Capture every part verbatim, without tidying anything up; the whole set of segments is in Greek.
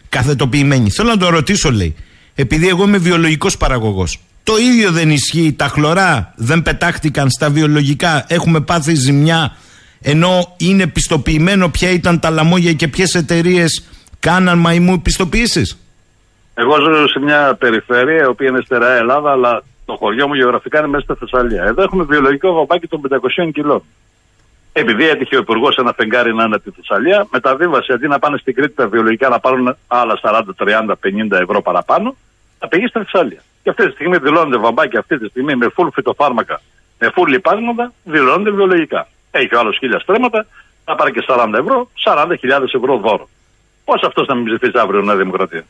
καθετοποιημένοι. Θέλω να το ρωτήσω, λέει, επειδή εγώ είμαι βιολογικός παραγωγός. Το ίδιο δεν ισχύει, τα χλωρά δεν πετάχτηκαν στα βιολογικά, έχουμε πάθει ζημιά, ενώ είναι πιστοποιημένο ποια ήταν τα λαμόγια και ποιες εταιρείες κάναν μαϊμού πιστοποιήσεις. Εγώ ζω σε μια περιφέρεια, η οποία είναι στερεά Ελλάδα, αλλά το χωριό μου γεωγραφικά είναι μέσα στη Θεσσαλία. Εδώ έχουμε βιολογικό βαμπάκι των πεντακόσιων κιλών. Επειδή έτυχε ο υπουργός ένα φεγγάρι να είναι από τη Θεσσαλία, μεταβίβασε αντί να πάνε στην Κρήτη τα βιολογικά να πάρουν άλλα σαράντα, τριάντα, πενήντα ευρώ παραπάνω, να πήγε στη Θεσσαλία. Και αυτή τη στιγμή δηλώνονται βαμπάκια, αυτή τη στιγμή με full φυτοφάρμακα, με full λιπάσματα, δηλώνονται βιολογικά. Έχει ο άλλος χίλια στρέμματα, θα πάρει και σαράντα ευρώ, σαράντα χιλιάδες ευρώ δώρο. Πώς αυτός να μην ψηφίσει αύριο Νέα Δημοκρατία?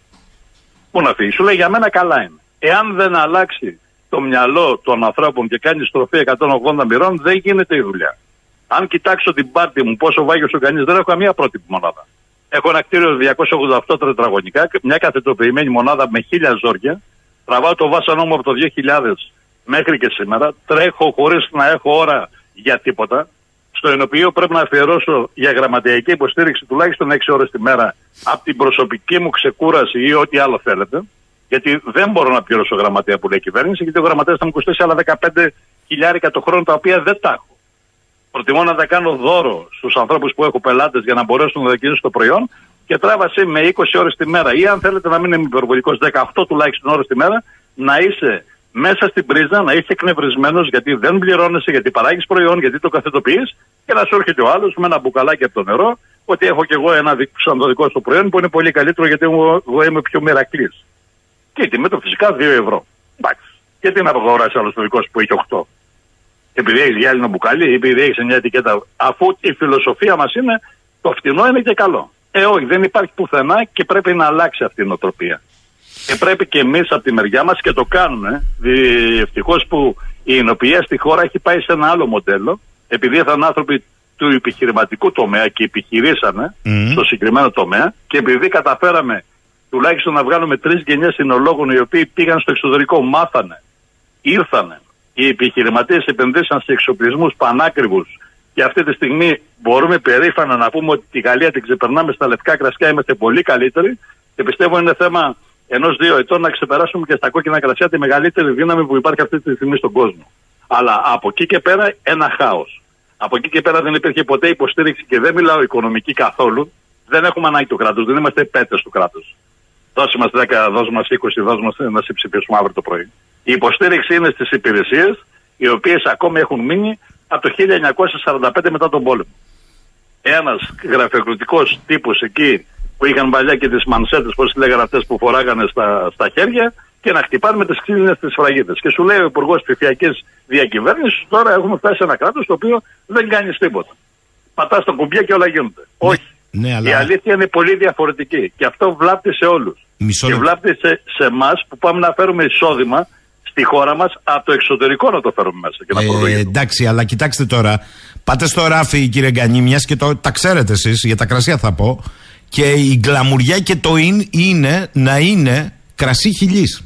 Πού να φύγει? Σου λέει για μένα καλά είναι. Εάν δεν αλλάξει το μυαλό των ανθρώπων και κάνει στροφή εκατόν ογδόντα μοιρών, δεν γίνεται η δουλειά. Αν κοιτάξω την πάρτη μου, πόσο βάγιος ο κανείς, δεν έχω καμία πρότυπη μονάδα. Έχω ένα κτίριο διακόσια ογδόντα οκτώ τετραγωνικά, μια καθετοποιημένη μονάδα με χίλια ζόρια. Τραβάω το βάσανό μου από το δύο χιλιάδες μέχρι και σήμερα. Τρέχω χωρίς να έχω ώρα για τίποτα. Στο οποίο πρέπει να αφιερώσω για γραμματειακή υποστήριξη τουλάχιστον έξι ώρες τη μέρα από την προσωπική μου ξεκούραση ή ό,τι άλλο θέλετε. Γιατί δεν μπορώ να πληρώσω γραμματέα που λέει η κυβέρνηση, γιατί ο γραμματέας θα μου κοστίσει άλλα δεκαπέντε χιλιάρικα το χρόνο, τα οποία δεν τα έχω. Προτιμώ να τα κάνω δώρο στους ανθρώπους που έχω πελάτες για να μπορέσουν να δοκιμάσουν το προϊόν και τράβασε με είκοσι ώρες τη μέρα. Ή αν θέλετε να μην είμαι υπερβολικός, δεκαοκτώ τουλάχιστον ώρες τη μέρα, να είσαι μέσα στην πρίζα, να είσαι εκνευρισμένος γιατί δεν πληρώνεσαι, γιατί παράγεις προϊόν, γιατί το καθετοποιείς, και να σου έρχεται ο άλλος με ένα μπουκαλάκι από το νερό ότι έχω κι εγώ ένα σαν το δικό σου προϊόν που είναι πολύ καλύτερο γιατί εγώ, εγώ είμαι πιο μοιρακλής. Και η τιμή του φυσικά δύο ευρώ. Εντάξει. Γιατί να αγοράσει άλλο το δικό σου που έχει οκτώ? Επειδή έχει γυάλινο μπουκάλι, επειδή έχει μια ετικέτα, αφού η φιλοσοφία μας είναι το φτηνό είναι και καλό. Ε, όχι, δεν υπάρχει πουθενά και πρέπει να αλλάξει αυτή η νοοτροπία. Και πρέπει και εμείς από τη μεριά μας, και το κάνουμε, ευτυχώς που η εινοποιία στη χώρα έχει πάει σε ένα άλλο μοντέλο, επειδή ήταν άνθρωποι του επιχειρηματικού τομέα και επιχειρήσανε mm. στο συγκεκριμένο τομέα, και επειδή καταφέραμε τουλάχιστον να βγάλουμε τρεις γενιές εινολόγων οι οποίοι πήγαν στο εξωτερικό, μάθανε, ήρθανε. Οι επιχειρηματίες επενδύσαν σε εξοπλισμούς πανάκριβους και αυτή τη στιγμή μπορούμε περήφανα να πούμε ότι τη Γαλλία την ξεπερνάμε στα λευκά κρασιά, είμαστε πολύ καλύτεροι και πιστεύω είναι θέμα ενός-δύο ετών να ξεπεράσουμε και στα κόκκινα κρασιά τη μεγαλύτερη δύναμη που υπάρχει αυτή τη στιγμή στον κόσμο. Αλλά από εκεί και πέρα ένα χάος. Από εκεί και πέρα δεν υπήρχε ποτέ υποστήριξη και δεν μιλάω οικονομική καθόλου. Δεν έχουμε ανάγκη του κράτους, δεν είμαστε πέτες του κράτους. Δώσε μας δέκα, δώσε μας είκοσι, δώσε μας να σε ψηφίσουμε αύριο το πρωί. Η υποστήριξη είναι στις υπηρεσίες, οι οποίες ακόμη έχουν μείνει από το χίλια εννιακόσια σαράντα πέντε μετά τον πόλεμο. Ένας γραφειοκρατικός τύπος εκεί που είχαν παλιά και τις μανσέτες, πώς λέγανε αυτές που φοράγανε στα, στα χέρια, και να χτυπάνε με τις ξύλινες τις σφραγίδες. Και σου λέει ο Υπουργός Ψηφιακής Διακυβέρνησης, τώρα έχουμε φτάσει σε ένα κράτος το οποίο δεν κάνει τίποτα. Πατάς τα κουμπιά και όλα γίνονται. Ναι. Όχι. Ναι, αλλά... Η αλήθεια είναι πολύ διαφορετική και αυτό βλάπτει σε όλους. Μισό... Και βλάπτει σε, σε εμάς που πάμε να φέρουμε εισόδημα στη χώρα μας από το εξωτερικό να το φέρουμε μέσα και να προλογίσουμε. Ε, εντάξει, αλλά κοιτάξτε τώρα, πάτε στο ράφι, κύριε Γκανή, μιας και το, τα ξέρετε εσείς, για τα κρασιά θα πω, και η γκλαμουριά και το in είναι να είναι κρασί χιλής.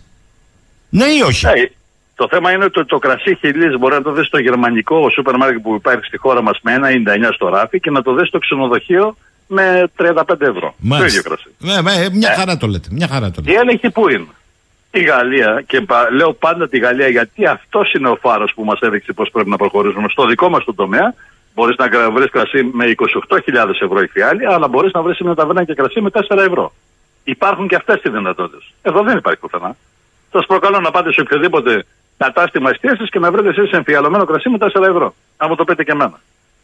Ναι ή όχι? Ε, το θέμα είναι ότι το, το κρασί χιλής μπορεί να το δεις στο γερμανικό σούπερ μάρκετ που υπάρχει στη χώρα μας με ένα ενενήντα εννιά στο ράφι και να το δεις στο ξενοδοχείο με τριάντα πέντε ευρώ. Το ίδιο κρασί. Ναι, ναι, μια ε. χαρά το λέτε. Μια χαρά το λέτε. Η έλεγχη πού είναι? Η Γαλλία, και πα, λέω πάντα τη Γαλλία γιατί αυτός είναι ο φάρος που μας έδειξε πώς πρέπει να προχωρήσουμε. Στο δικό μας το τομέα μπορείς να βρεις κρασί με είκοσι οκτώ χιλιάδες ευρώ η φιάλη, αλλά μπορείς να βρεις μια ταβέρνα και κρασί με τέσσερα ευρώ. Υπάρχουν και αυτές οι δυνατότητες. Εδώ δεν υπάρχει πουθενά. Σας προκαλώ να πάτε σε οποιοδήποτε κατάστημα εστίασης και να βρείτε εσείς εμφιαλωμένο κρασί με τέσσερα ευρώ. Να μου το πείτε και εμένα.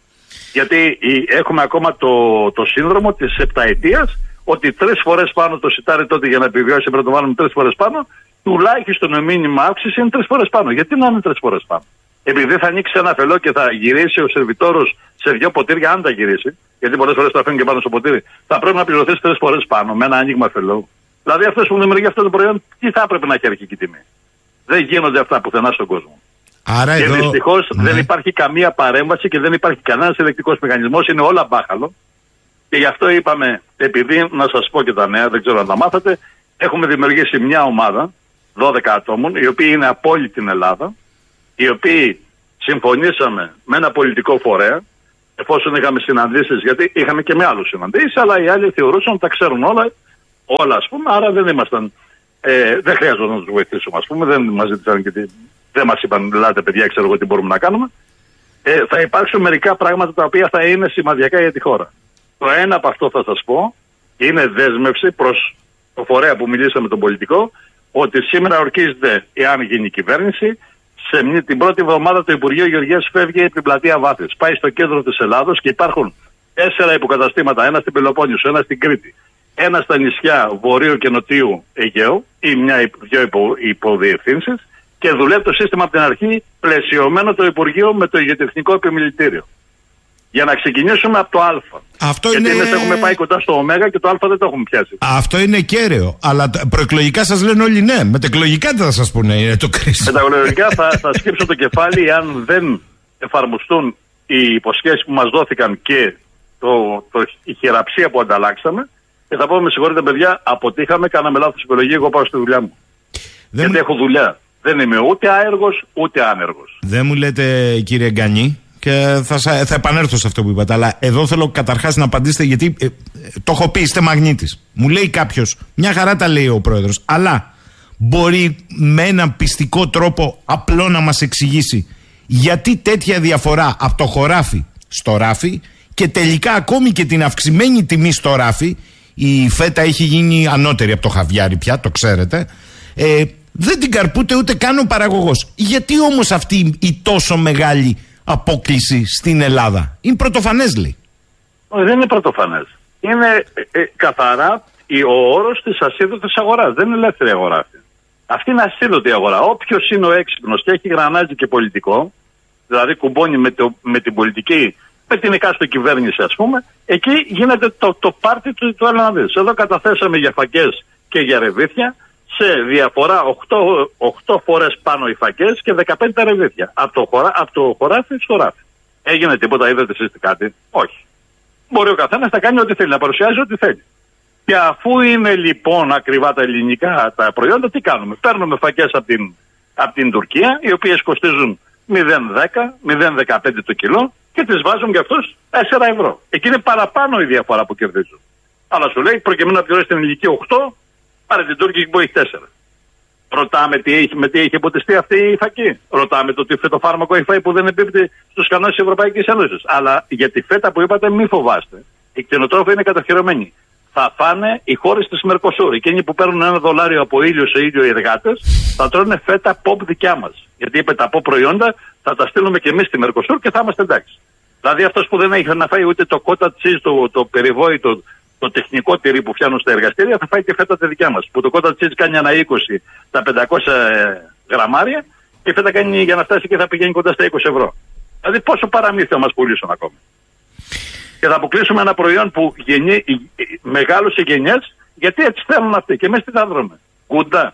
Γιατί έχουμε ακόμα το, το σύνδρομο της επταετίας, ότι τρεις φορές πάνω το σιτάρι τότε για να επιβιώσει πρέπει να το βάλουμε τρεις φορές πάνω, τουλάχιστον η μήνυμα αύξηση είναι τρεις φορές πάνω. Γιατί να είναι τρεις φορές πάνω? Επειδή θα ανοίξει ένα φελό και θα γυρίσει ο σερβιτόρος σε δυο ποτήρια, αν τα γυρίσει, γιατί πολλές φορές το αφήνουν και πάνω στο ποτήρι, θα πρέπει να πληρωθείς τρεις φορές πάνω με ένα άνοιγμα φελό. Δηλαδή αυτός που δημιουργεί αυτό το προϊόν, τι θα έπρεπε να έχει αρχική τιμή? Δεν γίνονται αυτά πουθενά στον κόσμο. Άρα και εδώ... δυστυχώς ναι. δεν υπάρχει καμία παρέμβαση και δεν υπάρχει κανένας ελεκτικός μηχανισμός, είναι όλα μπάχαλο. Και γι' αυτό είπαμε, επειδή να σας πω και τα νέα, δεν ξέρω αν τα μάθατε, έχουμε δημιουργήσει μια ομάδα δώδεκα ατόμων, οι οποίοι είναι από όλη την Ελλάδα, οι οποίοι συμφωνήσαμε με ένα πολιτικό φορέα, εφόσον είχαμε συναντήσεις, γιατί είχαμε και με άλλους συναντήσεις, αλλά οι άλλοι θεωρούσαν ότι τα ξέρουν όλα, όλα, ας πούμε, άρα δεν ήμασταν. Ε, δεν χρειαζόταν να τους βοηθήσουμε, ας πούμε. Δεν μας ζήτησαν και τι, δεν μας είπαν, ελάτε παιδιά, ξέρω εγώ τι μπορούμε να κάνουμε. Ε, θα υπάρξουν μερικά πράγματα τα οποία θα είναι σημαδιακά για τη χώρα. Το ένα από αυτό θα σας πω, είναι δέσμευση προς το φορέα που μιλήσαμε τον πολιτικό, ότι σήμερα ορκίζεται, εάν γίνει η κυβέρνηση, σε μια, την πρώτη εβδομάδα το Υπουργείο Γεωργίας φεύγει από την πλατεία Βάθης. Πάει στο κέντρο της Ελλάδος και υπάρχουν τέσσερα υποκαταστήματα, ένα στην Πελοπόννησο, ένα στην Κρήτη, ένα στα νησιά Βορείου και Νοτιού Αιγαίου ή μια δύο υπο, υποδιευθύνσεις και δουλεύει το σύστημα από την αρχή πλαισιωμένο το Υπουργείο με το ηγετευτικό επιμελητήριο. Για να ξεκινήσουμε από το Α. Αυτό Γιατί είναι... εμείς έχουμε πάει κοντά στο Ω και το Α δεν το έχουμε πιάσει. Αυτό είναι κέραιο. Αλλά προεκλογικά σας λένε όλοι ναι. Μετεκλογικά τι θα σας πούνε, είναι το κρίσιμο. Μετεκλογικά θα, θα σκύψω το κεφάλι αν δεν εφαρμοστούν οι υποσχέσεις που μας δόθηκαν και το, το, η χειραψία που ανταλλάξαμε. Και θα πω με συγχωρείτε παιδιά, αποτύχαμε, κάναμε λάθος επιλογή. Εγώ πάω στη δουλειά μου. Δεν Γιατί μου... έχω δουλειά. Δεν είμαι ούτε άεργος ούτε άνεργος. Δεν μου λέτε κύριε Γκανή. Και θα, θα επανέλθω σε αυτό που είπατε. Αλλά εδώ θέλω καταρχάς να απαντήσετε, γιατί ε, το έχω πει, είστε μαγνήτης. Μου λέει κάποιος, μια χαρά τα λέει ο πρόεδρος, αλλά μπορεί με έναν πιστικό τρόπο απλό να μας εξηγήσει γιατί τέτοια διαφορά από το χωράφι στο ράφι και τελικά ακόμη και την αυξημένη τιμή στο ράφι, η φέτα έχει γίνει ανώτερη από το χαβιάρι πια, το ξέρετε, ε, δεν την καρπούται ούτε καν ο παραγωγός. Γιατί όμως αυτή η τόσο μεγάλη απόκλιση στην Ελλάδα? Είναι πρωτοφανές, λέει. Δεν είναι πρωτοφανές. Είναι ε, ε, καθαρά ο όρος της ασίδωτης αγοράς. Δεν είναι ελεύθερη αγορά αυτή. Αυτή είναι ασίδωτη αγορά. Όποιος είναι ο έξυπνος και έχει γρανάζι και πολιτικό, δηλαδή κουμπώνει με, το, με την πολιτική, με την εκάστοτε κυβέρνηση ας πούμε, εκεί γίνεται το, το πάρτι του, του Ελλάδας. Εδώ καταθέσαμε για φακές και για ρεβίθια σε διαφορά οκτώ φορές πάνω οι φακές και δεκαπέντε τα ρεβίθια. Από το, χωρά, από το χωράφι στο ράφι. Έγινε τίποτα, είδατε εσείς κάτι? Όχι. Μπορεί ο καθένας να κάνει ό,τι θέλει, να παρουσιάζει ό,τι θέλει. Και αφού είναι λοιπόν ακριβά τα ελληνικά τα προϊόντα, τι κάνουμε? Παίρνουμε φακές από την, από την Τουρκία, οι οποίες κοστίζουν μηδέν κόμμα δέκα, μηδέν κόμμα δεκαπέντε το κιλό και τις βάζουν για αυτούς τέσσερα ευρώ. Εκεί είναι παραπάνω η διαφορά που κερδίζουν. Αλλά σου λέει προκειμένου να πληρώσει την ελληνική οκτώ, πάρε την Τούρκη που έχει τέσσερα. Ρωτάμε τι έχει, με τι έχει εμποτιστεί αυτή η φακή. Ρωτάμε το τι φυτοφάρμακο έχει φάει που δεν εμπίπτει στους κανόνες της Ευρωπαϊκής Ένωσης. Αλλά για τη φέτα που είπατε, μη φοβάστε. Οι κτηνοτρόφοι είναι κατοχυρωμένοι. Θα φάνε οι χώρες της Μερκοσούρ. Εκείνοι που παίρνουν ένα δολάριο από ήλιο σε ήλιο οι εργάτες θα τρώνε φέτα pop δικιά μας. Γιατί είπε τα pop προϊόντα θα τα στείλουμε και εμείς στη Μερκοσούρ και θα είμαστε εντάξει. Δηλαδή αυτός που δεν έχει να φάει ούτε το κότα cheese, το, το περιβόητο, το τεχνικό τυρί που φτιάχνουν στα εργαστήρια, θα φάει και φέτα τη δικιά μας. Που το κότα cheese κάνει ένα είκοσι τα πεντακόσια γραμμάρια και η φέτα κάνει για να φτάσει και θα πηγαίνει κοντά στα είκοσι ευρώ. Δηλαδή πόσο παραμύθι θα μας πουλήσουν ακόμη. Και θα αποκλείσουμε ένα προϊόν που γεννεί, μεγάλωσε γενιές, γιατί έτσι θέλουν αυτοί. Και εμείς τι θα βρούμε? Κούντα.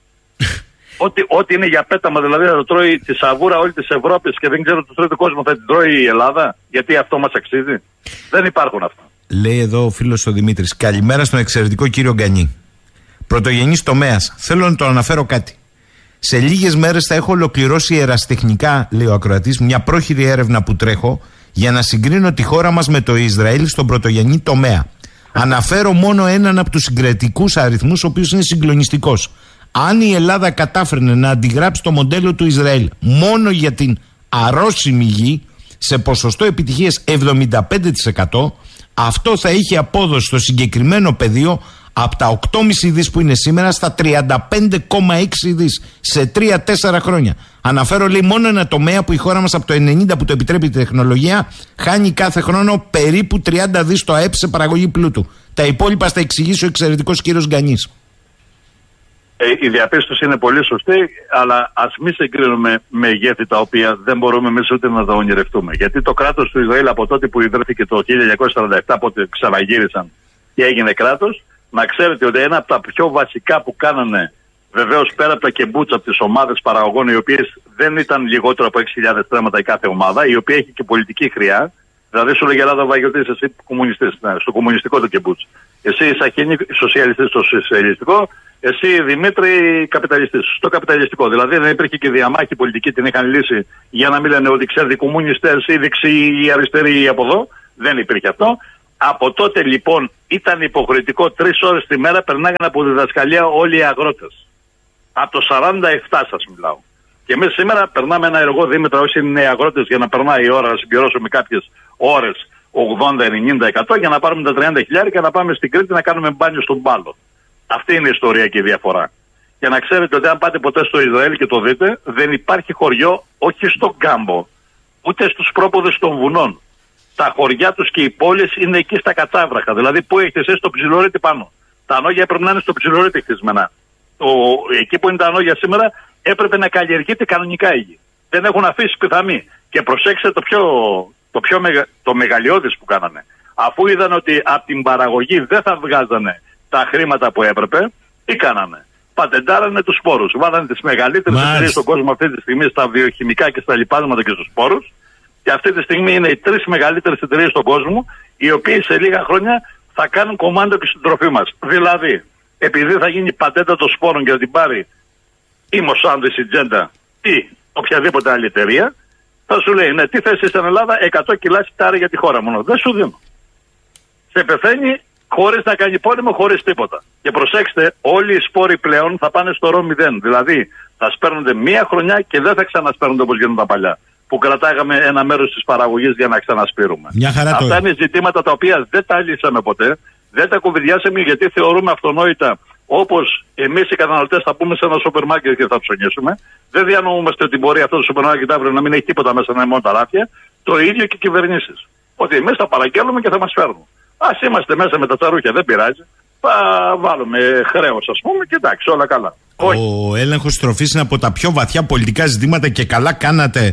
Ό,τι, ό,τι είναι για πέταμα, δηλαδή θα το τρώει τη σαβούρα όλη της Ευρώπης και δεν ξέρω το τρώει του κόσμου, θα την τρώει η Ελλάδα, γιατί αυτό μας αξίζει? Δεν υπάρχουν αυτά. Λέει εδώ ο φίλος ο Δημήτρης, καλημέρα στον εξαιρετικό κύριο Γκανή. Πρωτογενής τομέας. Θέλω να το αναφέρω κάτι. Σε λίγες μέρες θα έχω ολοκληρώσει ερασιτεχνικά, λέει ο ακροατής, μια πρόχειρη έρευνα που τρέχω για να συγκρίνω τη χώρα μας με το Ισραήλ στον πρωτογενή τομέα. Αναφέρω μόνο έναν από τους συγκριτικούς αριθμούς, ο οποίος είναι συγκλονιστικός. Αν η Ελλάδα κατάφερνε να αντιγράψει το μοντέλο του Ισραήλ μόνο για την αρρώσιμη γη, σε ποσοστό επιτυχίας εβδομήντα πέντε τοις εκατό, αυτό θα είχε απόδοση στο συγκεκριμένο πεδίο από τα οκτώ κόμμα πέντε δις που είναι σήμερα στα τριάντα πέντε κόμμα έξι δις σε τρία τέσσερα χρόνια. Αναφέρω, λέει, μόνο ένα τομέα που η χώρα μας από το ενενήντα που το επιτρέπει η τεχνολογία χάνει κάθε χρόνο περίπου τριάντα δις το ΑΕΠ σε παραγωγή πλούτου. Τα υπόλοιπα θα εξηγήσει ο εξαιρετικός κύριος Γκανής. Ε, η διαπίστωση είναι πολύ σωστή, αλλά ας μην συγκρίνουμε μεγέθη τα οποία δεν μπορούμε εμείς ούτε να τα ονειρευτούμε. Γιατί το κράτος του Ισραήλ από τότε που ιδρύθηκε το χίλια εννιακόσια σαράντα επτά, πότε ξαναγύρισαν και έγινε κράτος, να ξέρετε ότι ένα από τα πιο βασικά που κάνανε, βεβαίως πέρα από τα κεμπούτσα, από τις ομάδες παραγωγών, οι οποίες δεν ήταν λιγότερο από έξι χιλιάδες στρέμματα η κάθε ομάδα, η οποία έχει και πολιτική χρειά. Δηλαδή σου λέγε Ελλάδα Βαγιωτής, εσύ κομμουνιστής, ναι, στο κομμουνιστικό το κεμπούτς. Εσύ Σαχίνη, σοσιαλιστής στο σοσιαλιστικό, εσύ Δημήτρη καπιταλιστής στο καπιταλιστικό. Δηλαδή δεν υπήρχε και διαμάχη πολιτική, την είχαν λύσει για να μην λένε ότι ξέρετε κομμουνιστές ή δεξιοί ή αριστεροί από εδώ. Δεν υπήρχε αυτό. Από τότε λοιπόν ήταν υποχρεωτικό τρεις ώρες τη μέρα περνάγανε από διδασκαλία όλοι οι αγρότες. Από το σαράντα επτά σας μιλάω. Και εμείς σήμερα περνάμε ένα εργό Δήμητρα, όσοι είναι αγρότες, για να περνάει η ώρα, να συμπληρώσουμε κάποιες ώρες ογδόντα ενενήντα εκατό για να πάρουμε τα τριάντα χιλιάδες και να πάμε στην Κρήτη να κάνουμε μπάνιο στον Πάλο. Αυτή είναι η ιστορία και η διαφορά. Και να ξέρετε ότι αν πάτε ποτέ στο Ισραήλ και το δείτε, δεν υπάρχει χωριό, όχι στον κάμπο, ούτε στους πρόποδες των βουνών. Τα χωριά τους και οι πόλεις είναι εκεί στα κατάβραχα. Δηλαδή, πού έχετε εσείς το ψιλορίτι πάνω. Τα ανώγια πρέπει να είναι στο ψιλορίτι χτισμένα. Το, εκεί που είναι τα ανώγια σήμερα έπρεπε να καλλιεργείται κανονικά η γη. Δεν έχουν αφήσει πιθαμή. Και προσέξτε το πιο, το πιο μεγα, το μεγαλειώδης που κάνανε. Αφού είδαν ότι από την παραγωγή δεν θα βγάζανε τα χρήματα που έπρεπε, τι κάνανε. Πατεντάρανε τους σπόρους. Βάλανε τις μεγαλύτερες εταιρείες στον κόσμο αυτή τη στιγμή στα βιοχημικά και στα λιπάσματα και στους σπόρους. Και αυτή τη στιγμή είναι οι τρεις μεγαλύτερες εταιρείες στον κόσμο, οι οποίες σε λίγα χρόνια θα κάνουν κομμάτι και στην τροφή μας. Δηλαδή, επειδή θα γίνει πατέντα των σπόρων και θα την πάρει η Monsanto, η Syngenta ή οποιαδήποτε άλλη εταιρεία, θα σου λέει, ναι, τι θες στην Ελλάδα, εκατό κιλά σιτάρι για τη χώρα μόνο. Δεν σου δίνω. Σε πεθαίνει χωρίς να κάνει πόλεμο, χωρίς τίποτα. Και προσέξτε, όλοι οι σπόροι πλέον θα πάνε στο ρο μηδέν. Δηλαδή, θα σπέρνονται μία χρονιά και δεν θα ξανασπέρνονται όπως γίνονται τα παλιά. Που κρατάγαμε ένα μέρος της παραγωγής για να ξανασπείρουμε. Αυτά είναι ζητήματα τα οποία δεν τα λύσαμε ποτέ, δεν τα κουβεντιάσαμε γιατί θεωρούμε αυτονόητα, όπως εμείς οι καταναλωτές θα πούμε σε ένα σούπερ μάρκετ και θα ψωνίσουμε. Δεν διανοούμαστε ότι μπορεί αυτό το σούπερ μάρκετ αύριο να μην έχει τίποτα μέσα, να είναι μόνο τα ράφια. Το ίδιο και οι κυβερνήσεις. Ότι εμείς θα παραγγέλνουμε και θα μας φέρνουν. Ας είμαστε μέσα με τα τσαρούχια, δεν πειράζει. Θα βάλουμε χρέος, ας πούμε, και εντάξει, όλα καλά. Ο έλεγχος τροφής είναι από τα πιο βαθιά πολιτικά ζητήματα και καλά κάνατε.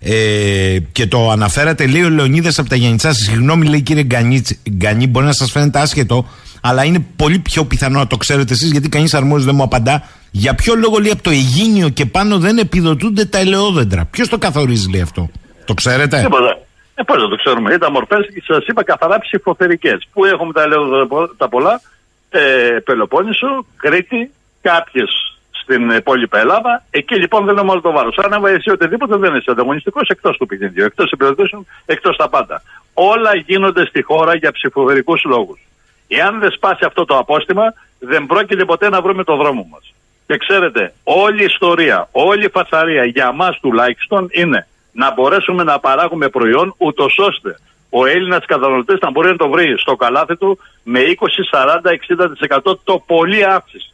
Ε, και το αναφέρατε, λέει ο Λεωνίδας από τα Γιαννιτσά. Συγγνώμη, λέει κύριε Γκανή, μπορεί να σας φαίνεται άσχετο, αλλά είναι πολύ πιο πιθανό να το ξέρετε εσείς, γιατί κανείς αρμόδιος δεν μου απαντά. Για ποιο λόγο, λέει, από το Αιγίνιο και πάνω δεν επιδοτούνται τα ελαιόδεντρα? Ποιος το καθορίζει, λέει, αυτό? Το ξέρετε? Τίποτα. Ε, πώς δεν το ξέρουμε. Ήταν μορφές, σας είπα, καθαρά ψηφοθερικές. Πού έχουμε τα ελαιόδεντρα τα πολλά? Ε, Πελοπόννησο, Κρήτη, κάποιες στην υπόλοιπη Ελλάδα. Εκεί λοιπόν δεν είναι όλο το βάρος. Αν έβαλε εσύ οτιδήποτε, δεν είσαι ανταγωνιστικός, εκτός του παιχνιδιού, εκτός επιδοτήσεων, εκτός τα πάντα. Όλα γίνονται στη χώρα για ψηφοδερικούς λόγους. Εάν δεν σπάσει αυτό το απόστημα, δεν πρόκειται ποτέ να βρούμε το δρόμο μας. Και ξέρετε, όλη η ιστορία, όλη η φασαρία για μας τουλάχιστον είναι να μπορέσουμε να παράγουμε προϊόν, ούτως ώστε ο Έλληνας καταναλωτής να μπορεί να το βρει στο καλάθι του με είκοσι, σαράντα, εξήντα τοις εκατό το πολύ αύξηση.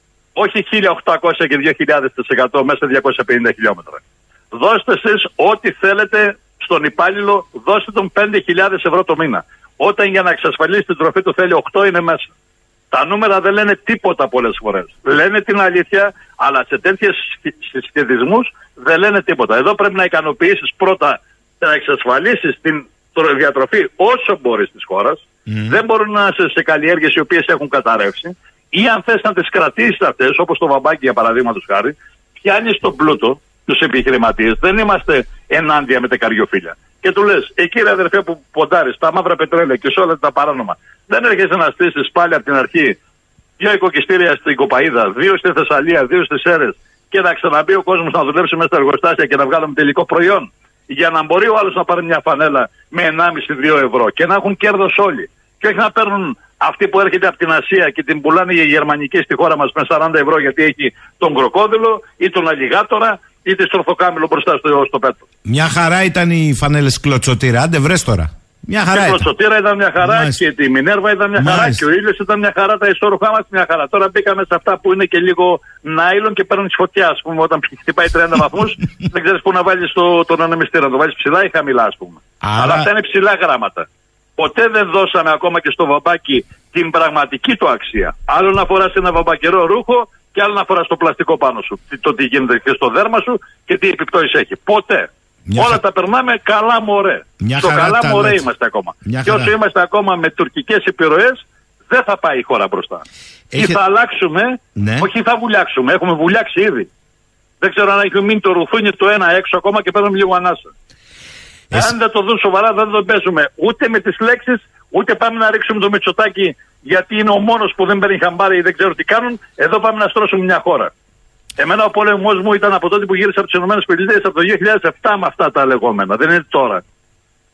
Όχι χίλια οκτακόσια και δύο χιλιάδες τοις εκατό μέσα σε διακόσια πενήντα χιλιόμετρα. Δώστε εσείς ό,τι θέλετε στον υπάλληλο, δώστε τον πέντε χιλιάδες ευρώ το μήνα. Όταν για να εξασφαλίσει την τροφή του θέλει οκτώ, είναι μέσα. Τα νούμερα δεν λένε τίποτα πολλές φορές. Λένε την αλήθεια, αλλά σε τέτοιες συσχετισμούς δεν λένε τίποτα. Εδώ πρέπει να ικανοποιήσεις πρώτα, να εξασφαλίσεις την διατροφή όσο μπορείς της χώρας. Mm. Δεν μπορούν να είσαι σε καλλιέργειες οι οποίες έχουν καταρρεύσει. Ή αν θες να τις κρατήσεις αυτές, όπως το βαμπάκι για παραδείγματος χάρη, πιάνεις τον πλούτο, τους επιχειρηματίες. Δεν είμαστε ενάντια με τα καριοφύλια. Και του λες, εκεί ρε αδερφέ που ποντάρεις, τα μαύρα πετρέλαια και σε όλα τα παράνομα, δεν έρχεσαι να στήσεις πάλι από την αρχή δύο οικοκυστήρια στην Κοπαΐδα, δύο στη Θεσσαλία, δύο στις Σέρρες και να ξαναμπεί ο κόσμος να δουλέψει μέσα στα εργοστάσια και να βγάλουμε τελικό προϊόν. Για να μπορεί ο άλλος να πάρει μια φανέλα με ενάμιση με δύο ευρώ και να έχουν κέρδος όλοι. Και όχι να παίρνουν αυτοί που έρχεται από την Ασία και την πουλάνε για γερμανική στη χώρα μας με σαράντα ευρώ γιατί έχει τον κροκόδιλο ή τον αλιγάτορα ή τη στροφοκάμιλο μπροστά στο, στο πέτρο. Μια χαρά ήταν οι φανέλες Κλωτσοτήρα, άντε βρες τώρα. Μια χαρά και η Κλωτσοτήρα ήταν μια χαρά. Μάλιστα. Και τη Μινέρβα ήταν μια Μάλιστα. χαρά και ο ήλιος ήταν μια χαρά, τα ισόρουχά μας μια χαρά. Τώρα μπήκαμε σε αυτά που είναι και λίγο νάιλον και παίρνουν τη φωτιά, ας πούμε, όταν χτυπάει τριάντα βαθμούς δεν ξέρεις πού να βάλεις το, τον ανεμιστήρα, να το βάλεις ψηλά ή χαμηλά, ας πούμε. Άρα... Αλλά αυτά είναι ψηλά γράμματα. Ποτέ δεν δώσαμε ακόμα και στο βαμπάκι την πραγματική του αξία. Άλλο να φοράς ένα βαμπακερό ρούχο και άλλο να φοράς το πλαστικό πάνω σου. Το τι γίνεται και στο δέρμα σου και τι επιπτώσεις έχει. Ποτέ. Μια Όλα χα... τα περνάμε καλά μωρέ. Μια Στο καλά μωρέ λέτε. Είμαστε ακόμα. Μια και όσο χαρά. Είμαστε ακόμα με τουρκικές επιρροές, δεν θα πάει η χώρα μπροστά. Έχετε... Ή θα αλλάξουμε, ναι. όχι θα βουλιάξουμε. Έχουμε βουλιάξει ήδη. Δεν ξέρω αν έχει μείνει το ρουθούνι το ένα έξω ακόμα και παίρνουμε λίγο ανάσα. Εσύ... Αν δεν το δουν σοβαρά, δεν το παίζουμε ούτε με τις λέξεις, ούτε πάμε να ρίξουμε το Μητσοτάκη γιατί είναι ο μόνος που δεν παίρνει χαμπάρι ή δεν ξέρω τι κάνουν. Εδώ πάμε να στρώσουμε μια χώρα. Εμένα ο πόλεμος μου ήταν από τότε που γύρισα από τις ΗΠΑ από το δύο χιλιάδες επτά με αυτά τα λεγόμενα. Δεν είναι τώρα.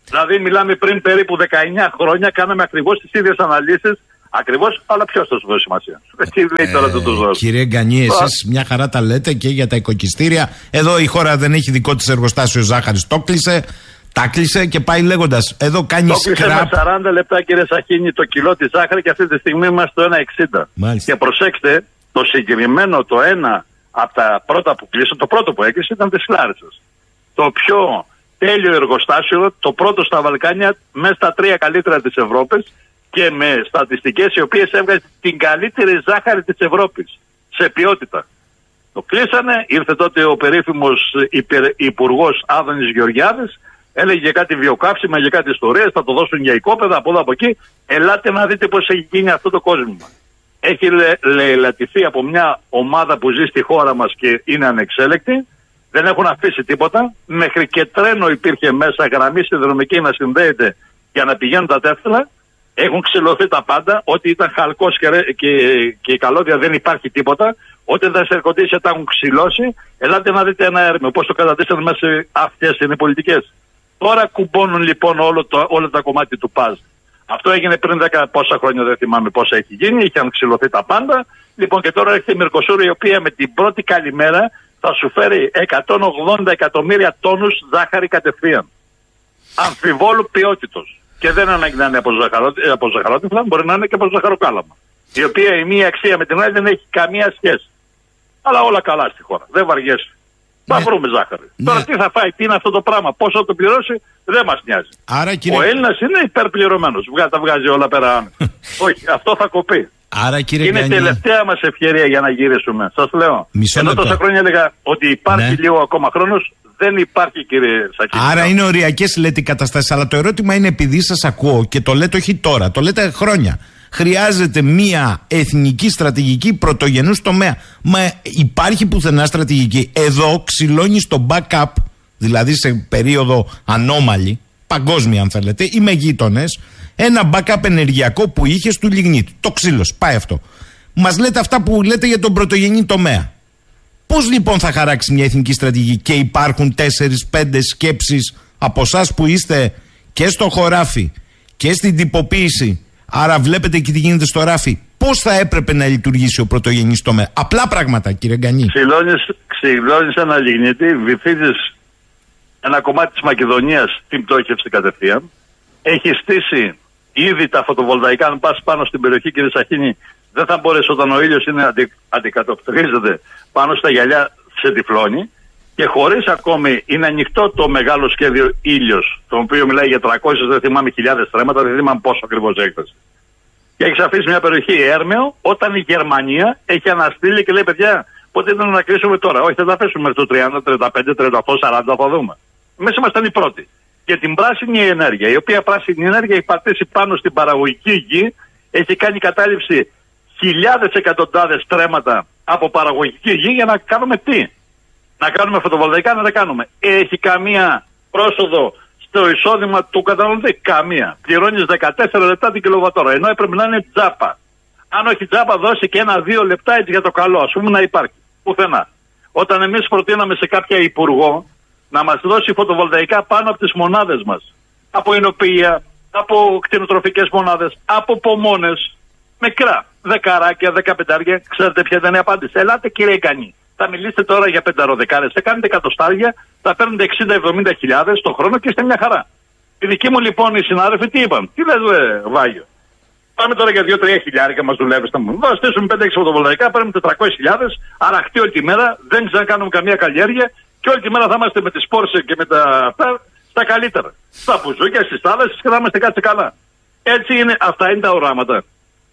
Δηλαδή, μιλάμε πριν περίπου δεκαεννιά χρόνια, κάναμε ακριβώς τις ίδιες αναλύσεις. Ακριβώς, αλλά ποιος θα σου δώσει σημασία. Τι λέει τώρα το τους δώσει. Κύριε Γκανή, εσείς μια χαρά τα λέτε και για τα οικοκυστήρια. Εδώ η χώρα δεν έχει δικό της εργοστάσιο ζάχαρης. Το κλείσε, τα κλείσε και πάει λέγοντας. Εδώ κάνει σκράπ. Το κλείσε με σαράντα λεπτά, κύριε Σαχίνη, το κιλό της ζάχαρη και αυτή τη στιγμή είμαστε στο ένα εξήντα. Και προσέξτε, το συγκεκριμένο, το ένα από τα πρώτα που κλείσε, το πρώτο που έκλεισε ήταν της Λάρισσας. Το πιο τέλειο εργοστάσιο, το πρώτο στα Βαλκάνια, μέσα στα τρία καλύτερα της Ευρώπης. Και με στατιστικές οι οποίες έβγαζε την καλύτερη ζάχαρη της Ευρώπης σε ποιότητα. Το κλείσανε, ήρθε τότε ο περίφημος υπουργός Άδωνης Γεωργιάδης, έλεγε κάτι βιοκαύσιμα, για κάτι ιστορίες, θα το δώσουν για οικόπεδα από εδώ από εκεί. Ελάτε να δείτε πώς έχει γίνει αυτό το κόσμο. Έχει λαιλατηθεί από μια ομάδα που ζει στη χώρα μας και είναι ανεξέλεκτη. Δεν έχουν αφήσει τίποτα. Μέχρι και τρένο υπήρχε μέσα, γραμμή συνδρομική να συνδέεται για να πηγαίνουν τα τέφτυλα. Έχουν ξυλωθεί τα πάντα. Ό,τι ήταν χαλκός και, και, και καλώδια δεν υπάρχει τίποτα. Ό,τι δεν σε ερκοντήσια τα έχουν ξυλώσει. Ελάτε να δείτε ένα έρμεο. Πώς το κατατήσανε μέσα. Αυτές είναι οι πολιτικές. Τώρα κουμπώνουν λοιπόν όλο, το, όλο τα κομμάτια του παζ. Αυτό έγινε πριν δέκα πόσα χρόνια, δεν θυμάμαι πόσα έχει γίνει. Είχαν ξυλωθεί τα πάντα. Λοιπόν, και τώρα έρχεται η Μερκοσούρ, η οποία με την πρώτη καλημέρα θα σου φέρει εκατόν ογδόντα εκατομμύρια τόνους ζάχαρη κατευθείαν. Αμφιβόλου ποιότητος. Και δεν ανάγκη να είναι από, ζαχαρό, από ζαχαρότυφλα, μπορεί να είναι και από ζαχαροκάλαμα. Η οποία η μία αξία με την άλλη δεν έχει καμία σχέση. Αλλά όλα καλά στη χώρα. Δεν βαριέσαι. Ναι. Θα βρούμε ζάχαρη. Ναι. Τώρα τι θα φάει, τι είναι αυτό το πράγμα, πόσο θα το πληρώσει, δεν μας νοιάζει. Άρα, κύριε... Ο Έλληνας είναι υπερπληρωμένος. Τα βγάζει όλα πέρα. Όχι, αυτό θα κοπεί. Άρα, κύριε είναι η τελευταία μας ευκαιρία για να γυρίσουμε. Σας λέω. Μισό Ενώ λεπτό. τόσα χρόνια έλεγα ότι υπάρχει ναι. λίγο ακόμα χρόνος. Δεν υπάρχει, κύριε Σακίνη. Άρα είναι οριακές, λέτε, οι καταστάσεις. Αλλά το ερώτημα είναι, επειδή σας ακούω και το λέτε όχι τώρα, το λέτε χρόνια. Χρειάζεται μία εθνική στρατηγική πρωτογενούς τομέα. Μα υπάρχει πουθενά στρατηγική. Εδώ ξυλώνει στο backup, δηλαδή σε περίοδο ανώμαλη, παγκόσμια αν θέλετε, ή με γείτονες, ένα backup ενεργειακό που είχε του λιγνίτη. Το ξύλος. Πάει αυτό. Μας λέτε αυτά που λέτε για τον πρωτογενή τομέα. Πώς λοιπόν θα χαράξει μια εθνική στρατηγική και υπάρχουν τέσσερις πέντε σκέψεις από εσάς που είστε και στο χωράφι και στην τυποποίηση, άρα βλέπετε και τι γίνεται στο ράφι, πώς θα έπρεπε να λειτουργήσει ο πρωτογενής τομέα? Απλά πράγματα, κύριε Γκανή. Ξυλώνεις ένα λιγνίτη, βυθίζεις ένα κομμάτι της Μακεδονίας, την πτώχευση κατευθείαν. Έχει στήσει ήδη τα φωτοβολταϊκά, αν πας πάνω στην περιοχή, κύριε Σαχίνη, δεν θα μπορέσει όταν ο ήλιος είναι αντι, αντικατοπτρίζεται πάνω στα γυαλιά, σε τυφλώνει. Και χωρίς ακόμη είναι ανοιχτό το μεγάλο σχέδιο ήλιος, το οποίο μιλάει για τριακόσιες, δεν θυμάμαι, χιλιάδες στρέμματα, δεν θυμάμαι πόσο ακριβώς έκταση. Και έχει αφήσει μια περιοχή έρμεο, όταν η Γερμανία έχει αναστείλει και λέει: παιδιά, πότε ήταν να κλείσουμε τώρα? Όχι, θα τα αφήσουμε μέχρι το τριάντα, τριάντα πέντε, τριάντα οκτώ, σαράντα, θα δούμε. Εμείς ήμασταν οι πρώτοι. Και την πράσινη ενέργεια, η οποία πράσινη ενέργεια έχει πατήσει πάνω στην παραγωγική γη, έχει κάνει κατάληψη χιλιάδες εκατοντάδες στρέμματα από παραγωγική γη για να κάνουμε τι? Να κάνουμε φωτοβολταϊκά, να τα κάνουμε. Έχει καμία πρόσοδο στο εισόδημα του καταναλωτή? Καμία. Πληρώνεις δεκατέσσερα λεπτά την κιλοβατόρα, ενώ έπρεπε να είναι τζάπα. Αν όχι τζάπα, δώσει και ένα-δύο λεπτά έτσι για το καλό, ας πούμε, να υπάρχει. Πουθενά. Όταν εμείς προτείναμε σε κάποια υπουργό να μας δώσει φωτοβολταϊκά πάνω από τις μονάδες μας, από εινοποιία, από κτηνοτροφικές μονάδες, από πομόνες, μικρά, δεκαράκια, δεκαπεντάρια, ξέρετε ποια ήταν η απάντηση? Ελάτε, κύριε Γκανή. Θα μιλήσετε τώρα για πενταροδεκάρες, θα κάνετε εκατοστάρια, θα παίρνετε εξήντα εβδομήντα χιλιάδες το χρόνο και είστε μια χαρά. Οι δικοί μου λοιπόν οι συνάδελφοι τι είπαν? Τι λες, δε, Βάγιο? Πάμε τώρα για δύο τρία χιλιάρικα, μας δουλεύετε. Θα στήσουμε πέντε έξι φωτοβολταϊκά, παίρνουμε τετρακόσιες χιλιάδες, αραχτεί όλη τη μέρα, δεν ξανακάνουμε καμία καλλιέργεια και όλη τη μέρα θα είμαστε με τις Porsche και με τα αυτά στα καλύτερα. Στα μπουζούκια, στις θάλασσες και θα είμαστε κάτσε καλά. Έτσι είναι, αυτά είναι τα οράματα.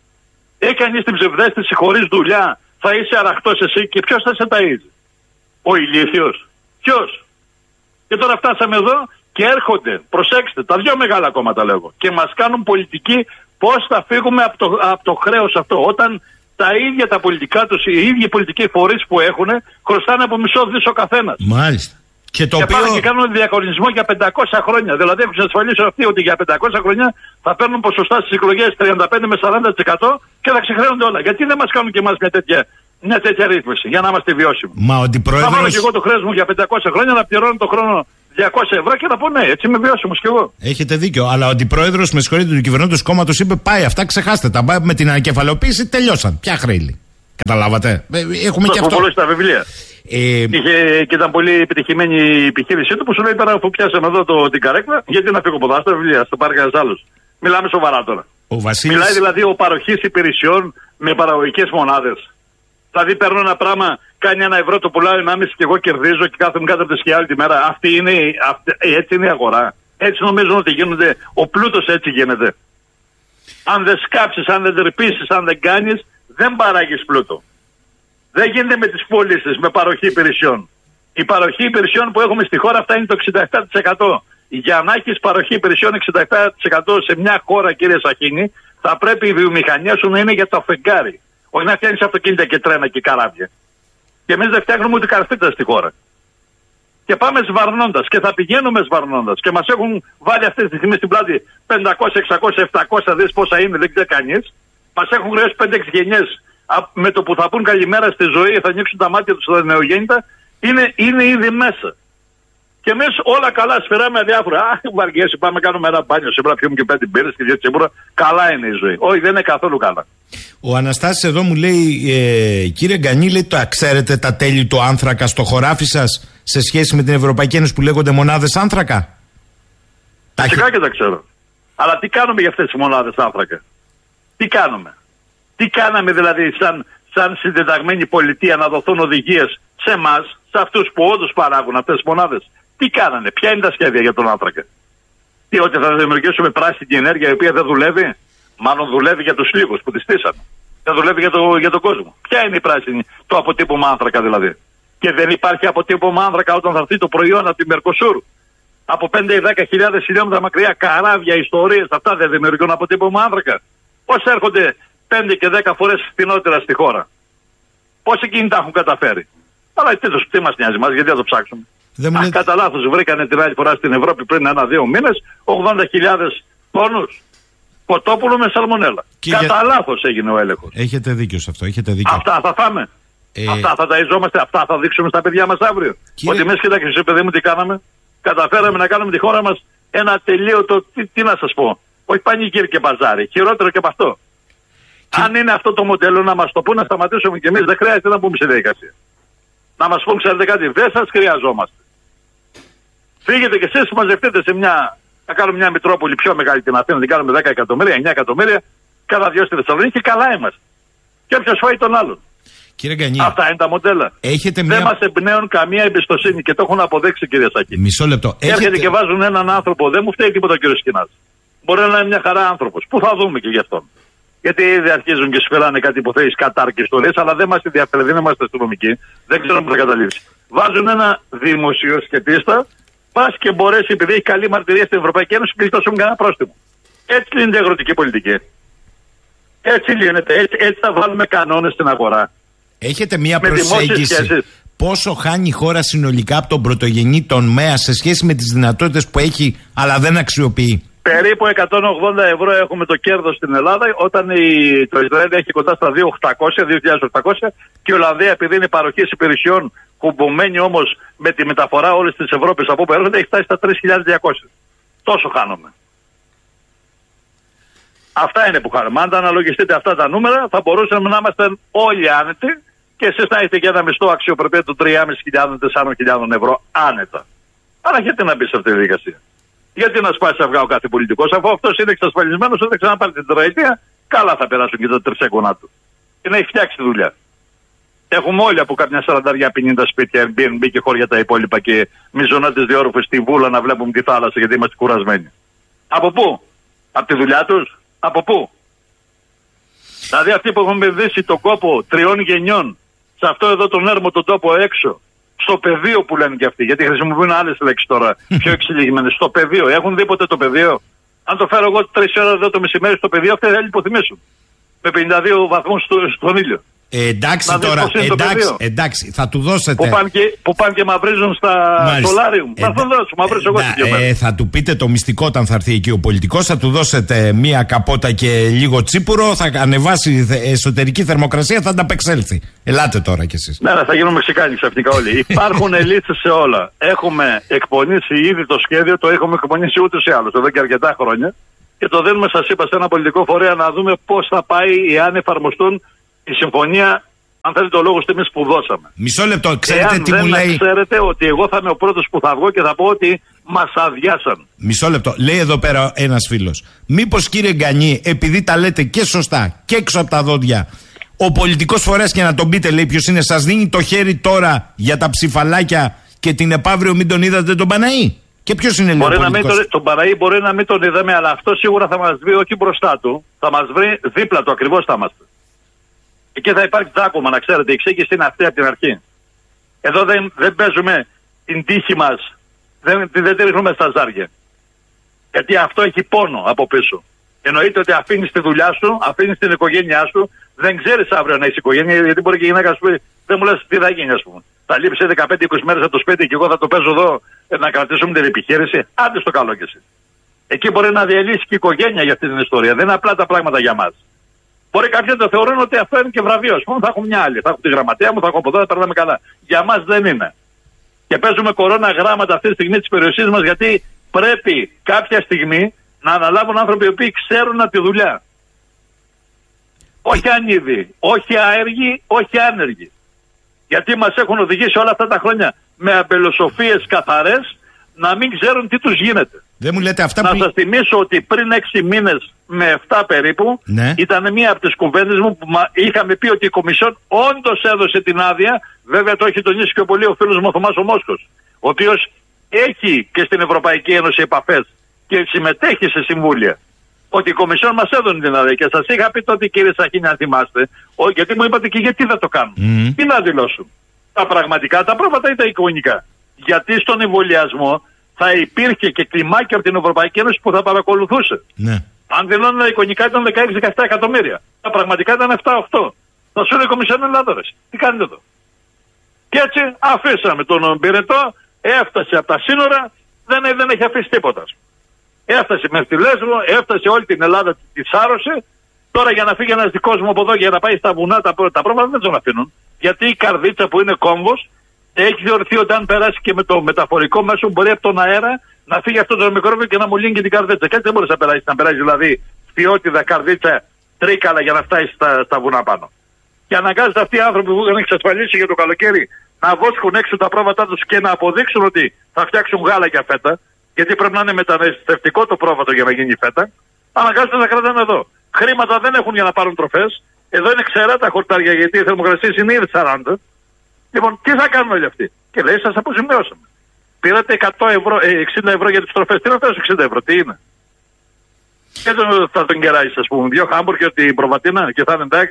Έκανες την ψευδαίσθηση χωρίς δουλειά, θα είσαι αραχτός εσύ και ποιος θα σε ταΐζει? Ο ηλίθιος? Ποιος? Και τώρα φτάσαμε εδώ και έρχονται, προσέξτε, τα δυο μεγάλα κόμματα λέγω, και μας κάνουν πολιτική πώς θα φύγουμε από το, από το χρέος αυτό. Όταν τα ίδια τα πολιτικά τους, οι ίδιοι πολιτικοί φορείς που έχουν, χρωστάνε από μισό δις ο καθένας. Μάλιστα. Και, το και οποίο... πάνε και κάνουν διαγωνισμό για πεντακόσια χρόνια. Δηλαδή έχουν εξασφαλίσει αυτοί ότι για πεντακόσια χρόνια θα παίρνουν ποσοστά στις εκλογές τριάντα πέντε με σαράντα τοις εκατό και θα ξεχρέονται όλα. Γιατί δεν μας κάνουν και εμάς μια τέτοια, μια τέτοια ρύθμιση για να είμαστε βιώσιμοι? Μα ο αντιπρόεδρος... Θα βάλω και εγώ το χρέος μου για πεντακόσια χρόνια να πληρώνω το χρόνο διακόσια ευρώ και να πω ναι, έτσι είμαι βιώσιμος κι εγώ. Έχετε δίκιο. Αλλά ο αντιπρόεδρος, με συγχωρείτε, του κυβερνώντος κόμματος είπε: πάει αυτά, ξεχάστε τα. Με την ανακεφαλοποίηση τελειώσαν. Ποια χρέη. Καταλάβατε. Έχουμε και αυτό. Το στα βιβλία. Ε... Είχε, και ήταν πολύ επιτυχημένη η επιχείρησή του που σου λέει: πέρα αφού πιάσαμε εδώ το, την καρέκλα, γιατί να φύγω από εδώ, στα βιβλία, στο πάρει κανένα άλλο. Μιλάμε σοβαρά τώρα. Ο Βασίλης... Μιλάει δηλαδή ο παροχής υπηρεσιών με παραγωγικές μονάδες. Δηλαδή παίρνω ένα πράγμα, κάνει ένα ευρώ, το πουλάω ενάμιση και εγώ κερδίζω και κάθομαι κάτω από τη σκιά όλη τη μέρα. Αυτή είναι, αυτή, έτσι είναι η αγορά. Έτσι νομίζουν ότι γίνονται. Ο πλούτος έτσι γίνεται. Αν δεν σκάψεις, αν δεν τρυπήσεις, αν δεν κάνεις, δεν παράγεις πλούτο. Δεν γίνεται με τις πωλήσεις, με παροχή υπηρεσιών. Η παροχή υπηρεσιών που έχουμε στη χώρα αυτά είναι το εξήντα επτά τοις εκατό. Για να έχεις παροχή υπηρεσιών εξήντα επτά τοις εκατό σε μια χώρα, κύριε Σαχίνη, θα πρέπει η βιομηχανία σου να είναι για το φεγγάρι. Όχι να φτιάχνεις αυτοκίνητα και τρένα και καράβια. Και εμείς δεν φτιάχνουμε ούτε καρφίτα στη χώρα. Και πάμε σβαρνώντας και θα πηγαίνουμε σβαρνώντας. Και μας έχουν βάλει αυτή τη στιγμή στην πλάτη πεντακόσια, εξακόσια, επτακόσια δις πόσα είναι, δεν ξέρει κανείς. Μας έχουν χρεώσει πέντε έξι γενιές. Με το που θα πούν καλημέρα στη ζωή, θα ανοίξουν τα μάτια τους στα νεογέννητα, είναι, είναι ήδη μέσα. Και εμείς όλα καλά, σφυράμε αδιάφορα. Α, βαριέσαι, πάμε κάνουμε ένα μπάνιο. Σήμερα πιούμε και πέντε μπύρες και δύο τσιμπούρα. Καλά είναι η ζωή. Όχι, δεν είναι καθόλου καλά. Ο Αναστάσης εδώ μου λέει, ε, κύριε Γκανή, λέει, το ξέρετε τα τέλη του άνθρακα στο χωράφι σας σε σχέση με την Ευρωπαϊκή Ένωση που λέγονται μονάδες άνθρακα? Φυσικά και τα ξέρω. Αλλά τι κάνουμε για αυτές τις μονάδες άνθρακα? Τι κάνουμε? Τι κάναμε δηλαδή σαν, σαν συντεταγμένη πολιτεία να δοθούν οδηγίες σε εμάς, σε αυτούς που όντως παράγουν αυτές τις μονάδες? Τι κάνανε? Ποια είναι τα σχέδια για τον άνθρακα? Τι, ότι θα δημιουργήσουμε πράσινη ενέργεια η οποία δεν δουλεύει? Μάλλον δουλεύει για τους λίγους που τη στήσανε. Δεν δουλεύει για, το, για τον κόσμο. Ποια είναι η πράσινη, το αποτύπωμα άνθρακα δηλαδή? Και δεν υπάρχει αποτύπωμα άνθρακα όταν θα έρθει το προϊόν από τη Μερκοσούρ. Από πέντε ή δέκα χιλιάδες χιλιόμετρα μακριά, καράβια, ιστορίες, αυτά δεν δημιουργούν αποτύπωμα άνθρακα? Πώς έρχονται πέντε και δέκα φορές φθηνότερα στη χώρα? Πώς εκείνοι τα έχουν καταφέρει? Αλλά τι, τι μας νοιάζει μας, γιατί θα το ψάξουμε? Αν λέτε... κατά λάθος βρήκανε την άλλη φορά στην Ευρώπη πριν ένα-δύο μήνες ογδόντα χιλιάδες τόνους κοτόπουλο με σαλμονέλα. Και κατά για... λάθος έγινε ο έλεγχος. Έχετε δίκιο σε αυτό, έχετε δίκιο. Αυτά θα φάμε. Ε... Αυτά θα ταΐζόμαστε, αυτά θα δείξουμε στα παιδιά μας αύριο. Κύριε... Ότι εμείς, κοιτάξτε, εσύ παιδί μου, τι κάναμε? Καταφέραμε να κάνουμε τη χώρα μας ένα τελείωτο, τι, τι να σας πω, όχι πανηγύρι και μπαζάρι, χειρότερο και από αυτό. Και... Αν είναι αυτό το μοντέλο, να μας το πούν, να σταματήσουμε κι εμείς, δεν χρειάζεται να πούμε στη διαδικασία. Να μας πούν, ξέρετε κάτι, δεν σας χρειαζόμαστε. Φύγετε κι εσείς, μαζευτείτε σε μια, να κάνουμε μια Μητρόπολη πιο μεγάλη την Αθήνα, την κάνουμε δέκα εκατομμύρια, εννιά εκατομμύρια, cada δυο στη Θεσσαλονίκη και καλά είμαστε. Και όποιος φάει τον άλλον. Κύριε Γκανή, αυτά είναι τα μοντέλα. Έχετε δεν μια... μας εμπνέουν καμία εμπιστοσύνη και το έχουν αποδείξει, κύριε Σάκη. Μισό λεπτό. Έρχεται έχετε... και βάζουν έναν άνθρωπο, δεν μου φταίει τίποτα ο κύριος Σκινάς. Μπορεί να είναι μια χαρά άνθρωπος. Πού θα δούμε και γι' αυτόν? Γιατί ήδη αρχίζουν και σφυράνε κάτι υποθέσεις κατά και ιστορίες, αλλά δεν μας ενδιαφέρει, δεν είμαστε αστυνομικοί, δεν ξέρουμε πού θα καταλήξει. Βάζουν ένα δημοσιοσκετίστα, πας και μπορέσει, επειδή έχει καλή μαρτυρία στην Ευρωπαϊκή Ένωση, και γλιτώσουν κανένα πρόστιμο. Έτσι λύνεται η αγροτική πολιτική. Έτσι λύνεται. Έτσι, έτσι θα βάλουμε κανόνες στην αγορά. Έχετε μία προσέγγιση πόσο χάνει η χώρα συνολικά από τον πρωτογενή τομέα σε σχέση με τις δυνατότητες που έχει, αλλά δεν αξιοποιεί? Περίπου εκατόν ογδόντα ευρώ έχουμε το κέρδος στην Ελλάδα, όταν η, το Ισραήλ έχει κοντά στα δύο χιλιάδες οκτακόσια, δύο χιλιάδες οκτακόσια και η Ολλανδία, επειδή είναι παροχής υπηρεσιών, κουμπωμένη όμως με τη μεταφορά όλης της Ευρώπης από όπου έρχονται, έχει φτάσει στα τρεις χιλιάδες διακόσια. Τόσο χάνουμε. Αυτά είναι που χάνουμε. Αν τα αναλογιστείτε αυτά τα νούμερα, θα μπορούσαμε να είμαστε όλοι άνετοι και εσείς να έχετε και ένα μισθό αξιοπρεπία των τρεις χιλιάδες με τέσσερις χιλιάδες ευρώ άνετα. Αλλά γιατί να μπει σε αυτή τη διαδικασία? Γιατί να σπάσει αυγά ο κάθε πολιτικός, αφού αυτός είναι εξασφαλισμένος ότι ξαναπάρει την τετραετία, καλά θα περάσουν και τα τρισέγγωνα του. Και να έχει φτιάξει τη δουλειά. Έχουμε όλοι από κάποια σαράντα πενήντα σπίτια, Airbnb και χώρια τα υπόλοιπα και μιζονάτες διόρροφες στη Βούλα να βλέπουμε τη θάλασσα γιατί είμαστε κουρασμένοι. Από πού? Από τη δουλειά τους? Από πού? Δηλαδή αυτοί που έχουν επενδύσει τον κόπο τριών γενιών σε αυτό εδώ τον έρμο τον τόπο έξω, στο πεδίο που λένε και αυτοί, γιατί χρησιμοποιούν άλλες λέξεις τώρα, πιο εξελιγμένες. Στο πεδίο. Έχουν δει ποτέ το πεδίο? Αν το φέρω εγώ τρεις ώρες εδώ το μεσημέρι στο πεδίο, αυτοί θα λιποθυμήσουν. Με πενήντα δύο βαθμούς στο, στον ήλιο. Ε, εντάξει τώρα, εντάξει, εντάξει, θα του δώσετε. Που πάνε και, που πάνε και μαυρίζουν στα δολάριου. Θα τον δώσω, μαυρίζω εγώ στην ε, Θα του πείτε το μυστικό όταν θα έρθει εκεί ο πολιτικός, θα του δώσετε μία καπότα και λίγο τσίπουρο, θα ανεβάσει εσωτερική θερμοκρασία, θα ανταπεξέλθει. Ελάτε τώρα κι εσείς. Ναι, θα γίνουμε Μεξικάνοι ξαφνικά όλοι. Υπάρχουν λύσεις σε όλα. Έχουμε εκπονήσει ήδη το σχέδιο, το έχουμε εκπονήσει ούτως ή άλλως εδώ και αρκετά χρόνια. Και το δίνουμε, σας είπα, σε ένα πολιτικό φορέα να δούμε πώς θα πάει εάν εφαρμοστούν η συμφωνία, αν θέλετε το λόγο στιγμής που δώσαμε. Μισό λεπτό, ξέρετε εάν τι δεν μου λέει. Ξέρετε ότι εγώ θα είμαι ο πρώτος που θα βγω και θα πω ότι μας αδειάσαν. Μισό λεπτό, λέει εδώ πέρα ένας φίλος. Μήπως κύριε Γκανή, επειδή τα λέτε και σωστά και έξω από τα δόντια, ο πολιτικός φορέας, και να τον πείτε, λέει ποιος είναι, σας δίνει το χέρι τώρα για τα ψηφαλάκια και την επαύριο μην τον είδατε τον Παναή? Και ποιος είναι, λέει, ο πολιτικός? Τον, τον Παναή μπορεί να μην τον είδαμε, αλλά αυτό σίγουρα θα μας βρει όχι μπροστά του, θα μας βρει δίπλα του, ακριβώς θα είμαστε. Εκεί θα υπάρχει τσάκωμα, να ξέρετε. Η εξήγηση είναι αυτή από την αρχή. Εδώ δεν, δεν παίζουμε την τύχη μας, δεν, δεν τη ρίχνουμε στα ζάρια. Γιατί αυτό έχει πόνο από πίσω. Εννοείται ότι αφήνεις τη δουλειά σου, αφήνεις την οικογένειά σου, δεν ξέρεις αύριο να είσαι οικογένεια, γιατί μπορεί και η γυναίκα σου πει: δεν μου λες τι θα γίνει, ας πούμε. Θα λείψει δεκαπέντε είκοσι μέρες από το σπίτι και εγώ θα το παίζω εδώ να κρατήσουμε την επιχείρηση. Άντε στο καλό κι εσύ. Εκεί μπορεί να διαλύσει και η οικογένεια για αυτή την ιστορία. Δεν είναι απλά τα πράγματα για μας. Μπορεί κάποιοι να το θεωρούν ότι αυτό είναι και βραβείο. Α πούμε, θα έχω μια άλλη. Θα έχω τη γραμματέα μου, θα έχω από εδώ, θα περνάμε καλά. Για μας δεν είναι. Και παίζουμε κορώνα γράμματα αυτή τη στιγμή τη περιοχή μας, γιατί πρέπει κάποια στιγμή να αναλάβουν άνθρωποι οι οποίοι ξέρουν από τη δουλειά. Όχι ανίδι, όχι αέργοι, όχι άνεργοι. Γιατί μας έχουν οδηγήσει όλα αυτά τα χρόνια με αμπελοσοφίες καθαρές να μην ξέρουν τι τους γίνεται. Δεν μου λέτε αυτά να που... σας θυμίσω ότι πριν έξι μήνες με επτά περίπου, ναι, ήταν μία από τις κουβέντες μου που είχαμε πει ότι η Κομισιόν όντως έδωσε την άδεια. Βέβαια το έχει τονίσει πιο πολύ ο φίλος μου ο Θωμάς ο Μόσχος, ο οποίος έχει και στην Ευρωπαϊκή Ένωση επαφές και συμμετέχει σε συμβούλια. Ότι η Κομισιόν μας έδωνε την άδεια. Και σας είχα πει τότε, κύριε Σαχίνη, αν θυμάστε, ο, γιατί μου είπατε και γιατί δεν το κάνουν. Mm. Τι να δηλώσουν? Τα πραγματικά, τα πρόβατα ή τα εικονικά? Γιατί στον εμβολιασμό θα υπήρχε και κλιμάκιο από την Ευρωπαϊκή Ένωση που θα παρακολουθούσε. Ναι. Αν δηλώνουν τα εικονικά ήταν δεκαέξι δεκαεπτά εκατομμύρια. Τα πραγματικά ήταν επτά οκτώ. Θα σου λέει η Κομισιόν Ελλάδορες. Τι κάνετε εδώ? Και έτσι αφήσαμε τον πυρετό, έφτασε από τα σύνορα, δεν, δεν έχει αφήσει τίποτα. Έφτασε με στη Λέσβο, έφτασε όλη την Ελλάδα, τη σάρωσε. Τώρα για να φύγει ένας δικός μου από εδώ για να πάει στα βουνά, τα, τα πρόβλημα δεν τον αφήνουν. Γιατί η καρδίτσα που είναι κόμβος έχει θεωρηθεί ότι αν περάσει και με το μεταφορικό μέσο μπορεί από τον αέρα να φύγει αυτό το μικρόβιο και να μου λύνει και την καρδίτσα. Και έτσι δεν μπορεί να περάσει. Να περάσει δηλαδή φιότιδα, καρδίτσα, τρίκαλα για να φτάσει στα, στα βουνά πάνω. Και αναγκάζονται αυτοί οι άνθρωποι που είχαν εξασφαλίσει για το καλοκαίρι να βόσκουν έξω τα πρόβατά του και να αποδείξουν ότι θα φτιάξουν γάλα για φέτα. Γιατί πρέπει να είναι μεταναστευτικό το πρόβατο για να γίνει φέτα. Αναγκάζονται να κρατάνε εδώ. Χρήματα δεν έχουν για να πάρουν τροφές. Εδώ είναι ξερά τα χορτάρια γιατί οι θερμοκρασίες είναι ήδη σαράντα. Λοιπόν, τι θα κάνουν όλοι αυτοί? Και λέει, σας αποζημιώσαμε. Πήρατε εκατό ευρώ, ε, εξήντα ευρώ για τις τροφές. Τι να φέρω εξήντα ευρώ, τι είναι? Και το, θα τον κεράσεις, ας πούμε, δύο χάμπουργκερ την προβατίνα και θα είναι εντάξει.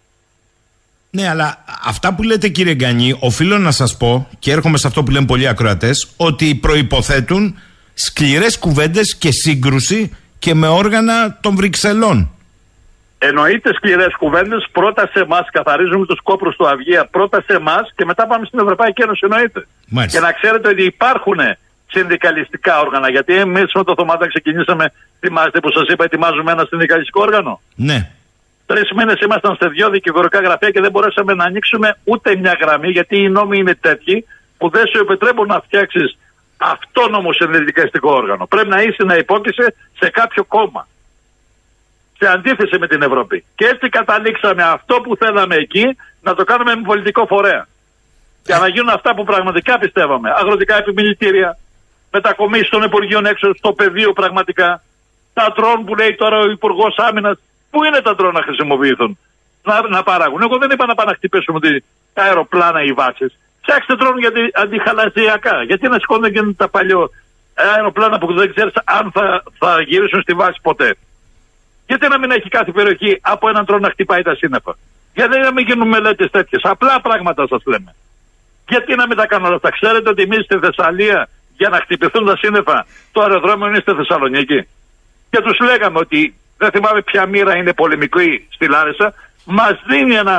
Ναι, αλλά αυτά που λέτε, κύριε Γκανή, οφείλω να σας πω, και έρχομαι σε αυτό που λένε πολλοί ακροατές, ότι προϋποθέτουν σκληρές κουβέντες και σύγκρουση και με όργανα των Βρυξελών. Εννοείται σκληρές κουβέντες, πρώτα σε εμάς, καθαρίζουμε τους κόπρους του Αυγαία, πρώτα σε εμάς και μετά πάμε στην Ευρωπαϊκή Ένωση, εννοείται. Μάλιστα. Και να ξέρετε ότι υπάρχουν συνδικαλιστικά όργανα, γιατί εμείς με το Θωμάτα ξεκινήσαμε, θυμάστε που σας είπα, ετοιμάζουμε ένα συνδικαλιστικό όργανο. Ναι. Τρεις μήνες ήμασταν σε δυο δικηγορικά γραφεία και δεν μπορέσαμε να ανοίξουμε ούτε μια γραμμή, γιατί οι νόμοι είναι τέτοιοι που δεν σου επιτρέπουν να φτιάξεις αυτόνομο συνδικαλιστικό όργανο. Πρέπει να είσαι να υπόκεισαι σε κάποιο κόμμα. Σε αντίθεση με την Ευρώπη. Και έτσι καταλήξαμε αυτό που θέλαμε εκεί να το κάνουμε με πολιτικό φορέα. Για να γίνουν αυτά που πραγματικά πιστεύαμε. Αγροτικά επιμελητήρια, μετακομίσεις των Υπουργείων έξω στο πεδίο πραγματικά. Τα ντρόν που λέει τώρα ο Υπουργός Άμυνας. Πού είναι τα ντρόν να χρησιμοποιηθούν? Να, να παράγουν. Εγώ δεν είπα να πάνε να χτυπήσουμε τα αεροπλάνα ή βάσεις. Φτιάξτε ντρόν για τη, αντιχαλαζιακά. Γιατί να σηκώνουν και τα παλιό αεροπλάνα που δεν ξέρεις αν θα, θα γυρίσουν στη βάση ποτέ? Γιατί να μην έχει κάθε περιοχή από έναν ντρόν να χτυπάει τα σύννεφα? Γιατί να μην γίνουν μελέτες τέτοιες? Απλά πράγματα σας λέμε. Γιατί να μην τα κάνουν όλα αυτά? Ξέρετε ότι εμείς στη Θεσσαλία για να χτυπηθούν τα σύννεφα το αεροδρόμιο είναι στη Θεσσαλονίκη? Και τους λέγαμε ότι δεν θυμάμαι ποια μοίρα είναι πολεμική στη Λάρισα, μας δίνει ένα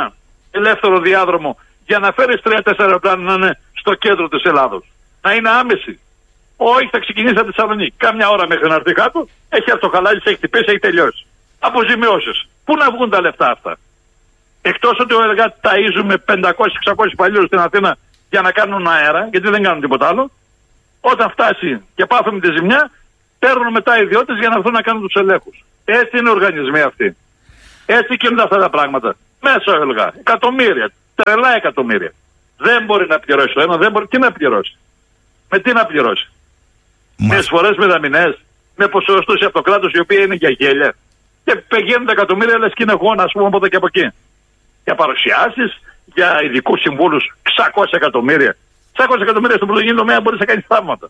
ελεύθερο διάδρομο για να φέρεις τρία τέσσερα αεροπλάνα να είναι στο κέντρο της Ελλάδος. Να είναι άμεση. Όχι, θα ξεκινήσει από τη Θεσσαλονίκη. Κάμια ώρα μέχρι να έρθει κάτω, έχει έρθει το χαλάλι, έχει χτυπήσει, έχει τελειώσει. Αποζημιώσεις. Πού να βγουν τα λεφτά αυτά? Εκτός ότι ο εργάτης ταΐζουμε πεντακόσιους εξακόσιους παλιούς στην Αθήνα για να κάνουν αέρα, γιατί δεν κάνουν τίποτα άλλο. Όταν φτάσει και πάθουμε τη ζημιά, παίρνουν μετά οι ιδιώτες για να έρθουν να κάνουν τους ελέγχους. Έτσι είναι οι οργανισμοί αυτοί. Έτσι κινούνται αυτά τα πράγματα. Μέσα έλεγα. Εκατομμύρια. Τρελά εκατομμύρια. Δεν μπορεί να πληρώσει το ένα, δεν μπορεί. Τι να πληρώσει? Με τι να πληρώσει? Με εισφορές μηδαμινές, με ποσοστώσεις από το κράτος οι οποίοι είναι για γέλια. Και πηγαίνουν τα εκατομμύρια, λες και είναι γόνα, ας πούμε, από εδώ και από εκεί. Για παρουσιάσεις, για ειδικούς συμβούλους, εξακόσια εκατομμύρια. εξακόσια εκατομμύρια στον πρωτογενή τομέα μπορεί να κάνει θαύματα.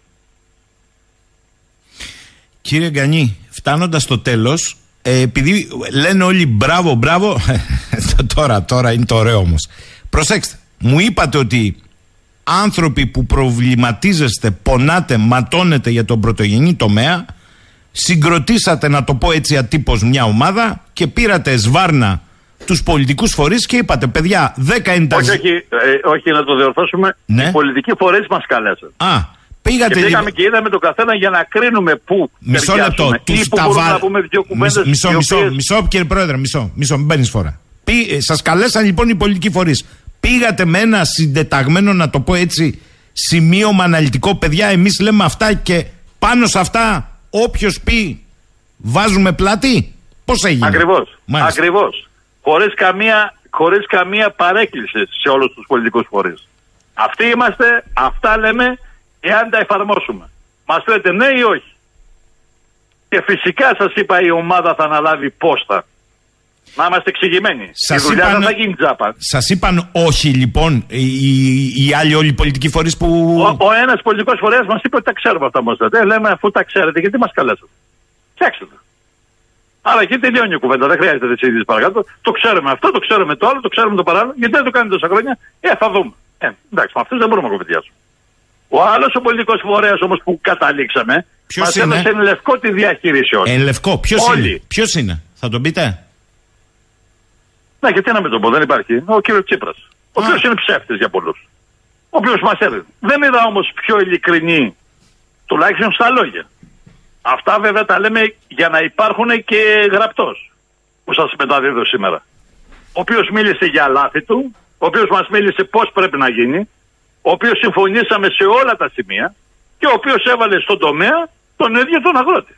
Κύριε Γκανή, φτάνοντας στο τέλος, ε, επειδή λένε όλοι μπράβο, μπράβο, τώρα, τώρα είναι το ωραίο όμως. Προσέξτε, μου είπατε ότι άνθρωποι που προβληματίζεστε, πονάτε, ματώνετε για τον πρωτογενή τομέα, συγκροτήσατε, να το πω έτσι ατύπως, μια ομάδα και πήρατε σβάρνα τους πολιτικούς φορείς και είπατε, παιδιά, δέκα είναι τα... Όχι, όχι, ε, όχι, να το διορθώσουμε. Ναι. Οι πολιτικοί φορείς μας καλέσαν. Α, πήγατε... Και πήγαμε και είδαμε τον καθένα για να κρίνουμε πού μισό λεπτό, τους τα βάλ... να πούμε δύο κουβέντες. Μισό, μισό, οποίες... μισό, κύριε Πρόεδρε, μισό, μισό, μην παίρνεις φορά. Πή... Σας καλέσαν λοιπόν οι πολιτικοί φορείς. Πήγατε με ένα συντεταγμένο, να το πω έτσι, σημείωμα αναλυτικό, παιδιά, εμείς λέμε αυτά και πάνω σε αυτά όποιος πει βάζουμε πλάτη. Πώς έγινε? Ακριβώς, ακριβώς. Χωρίς καμία, χωρίς καμία παρέκκληση σε όλους τους πολιτικούς φορείς. Αυτοί είμαστε, αυτά λέμε, εάν τα εφαρμόσουμε. Μας λέτε ναι ή όχι? Και φυσικά σας είπα, η ομάδα θα αναλάβει πόστα. Να είμαστε εξηγημένοι. Σας η δουλειά είπαν, δεν θα γίνει τζάπα. Σας είπαν όχι λοιπόν οι, οι, οι άλλοι όλοι οι πολιτικοί φορείς που... Ο, ο ένας πολιτικός φορέας μας είπε ότι τα ξέρουμε αυτά μας λέτε. Λέμε, αφού τα ξέρετε, γιατί μας καλέσατε? Φτιάξτε τα. Άρα εκεί τελειώνει η κουβέντα. Δεν χρειάζεται έτσι παρακάτω. Το ξέρουμε αυτό, το ξέρουμε το άλλο, το ξέρουμε το παράλληλο. Γιατί δεν το κάνετε τόσα χρόνια? Ε, θα δούμε. Ε, εντάξει, με αυτούς δεν μπορούμε να κουβεντιάσουμε. Ο άλλος ο πολιτικός φορέας όμως που καταλήξαμε, μας έδωσε εν λευκό τη διαχείριση όλη. Εν λευκό, ποιος είναι? Ποιος είναι? Θα τον πείτε? Ναι, γιατί να μην τον πω, δεν υπάρχει. Ο κύριος Τσίπρας. Ο οποίος είναι ψεύτης για πολλούς. Ο οποίος μας έδινε. Δεν είδα όμως πιο ειλικρινή, τουλάχιστον στα λόγια. Αυτά βέβαια τα λέμε για να υπάρχουν και γραπτός, που σας μεταδίδω σήμερα. Ο οποίος μίλησε για λάθη του, ο οποίος μας μίλησε πώς πρέπει να γίνει, ο οποίος συμφωνήσαμε σε όλα τα σημεία και ο οποίος έβαλε στον τομέα τον ίδιο τον αγρότη.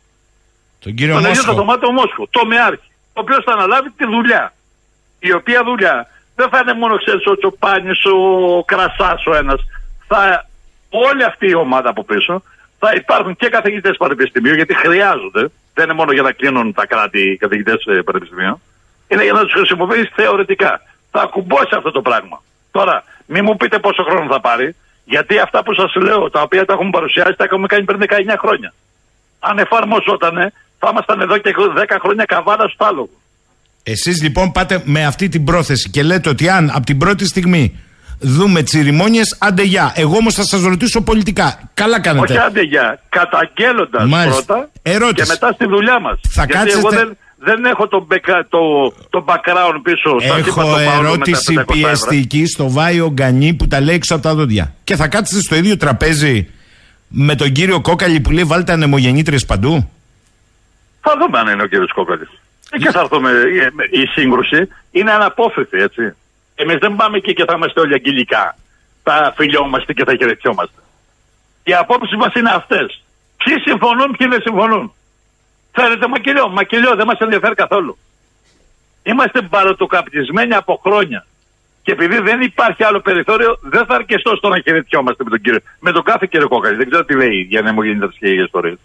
Τον κύριο τον Μόσχο. ίδιο τον Δωμάτιο Μόσχο, τομεάρχη, ο οποίος θα αναλάβει τη δουλειά. Η οποία δουλειά δεν θα είναι μόνο, ξέρεις, ο Τσοπάνης, ο Κρασάς ο ένας. Θα, όλη αυτή η ομάδα από πίσω θα υπάρχουν και καθηγητές πανεπιστημίου, γιατί χρειάζονται. Δεν είναι μόνο για να κλείνουν τα κράτη οι καθηγητές πανεπιστημίου. Είναι για να τους χρησιμοποιήσει θεωρητικά. Θα ακουμπώσει αυτό το πράγμα. Τώρα, μην μου πείτε πόσο χρόνο θα πάρει, γιατί αυτά που σας λέω, τα οποία τα έχουμε παρουσιάσει, τα έχουμε κάνει πριν δεκαεννιά χρόνια. Αν εφαρμοζότανε, θα ήμασταν εδώ και δέκα χρόνια καβάλα στο άλογο. Εσείς λοιπόν πάτε με αυτή την πρόθεση και λέτε ότι αν από την πρώτη στιγμή δούμε τσιριμόνιες, άντε γεια. Εγώ όμως θα σας ρωτήσω πολιτικά. Καλά κάνετε. Όχι άντε γεια. Καταγγέλλοντας πρώτα ερώτηση. Και μετά στη δουλειά μας. Θα Γιατί κάτσετε... εγώ δεν, δεν έχω το, το, το background πίσω. Έχω το ερώτηση πιεστική στο Βάιο Γκανή που τα λέει έξω από τα δόντια. Και θα κάτσετε στο ίδιο τραπέζι με τον κύριο Κόκαλη που λέει βάλτε ανεμογεννήτριες παντού? Θα δούμε αν είναι ο κύριος Κόκαλης. Και θα έρθουμε, η σύγκρουση είναι αναπόφευκτη, έτσι. Εμείς δεν πάμε εκεί και θα είμαστε όλοι αγγελικά. Θα φιλιόμαστε και θα χαιρετιόμαστε. Οι απόψεις μας είναι αυτές. Ποιοι συμφωνούν, ποιοι δεν συμφωνούν. Θέλετε μακελιό, μακελιό, δεν μας ενδιαφέρει καθόλου. Είμαστε μπαρωτοκαπτισμένοι από χρόνια. Και επειδή δεν υπάρχει άλλο περιθώριο, δεν θα αρκεστώ στο να χαιρετιόμαστε με τον κύριο, με τον κάθε κύριο Κόκαλη. Δεν ξέρω τι λέει για ανεμογεννήτριες και ίδιες ιστορίες.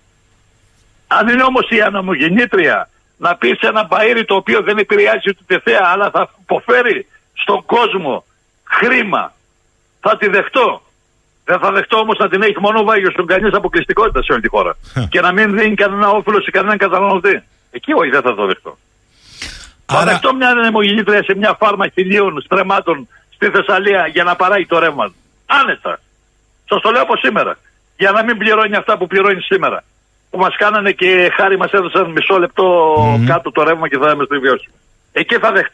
Αν είναι όμως η ανεμογεννήτρια να πει σε ένα μπαΐρι το οποίο δεν επηρεάζει ούτε θέα, αλλά θα υποφέρει στον κόσμο χρήμα, θα τη δεχτώ. Δεν θα δεχτώ όμως να την έχει μόνο ο Βάγιος στον κανείς αποκλειστικότητα σε όλη τη χώρα. Και να μην δίνει κανένα όφελο σε κανέναν καταναλωτή. Εκεί όχι, δεν θα το δεχτώ. Άρα... Θα δεχτώ μια ανεμογεννήτρια σε μια φάρμα χιλίων στρεμμάτων στη Θεσσαλία για να παράγει το ρεύμα. Άνετα. Σας το λέω από σήμερα. Για να μην πληρώνει αυτά που πληρώνει σήμερα. Που μας κάνανε και χάρη μας έδωσαν μισό λεπτό mm-hmm. κάτω το ρεύμα και θα είμαστε βιώσιμοι. Εκεί θα δεχτώ.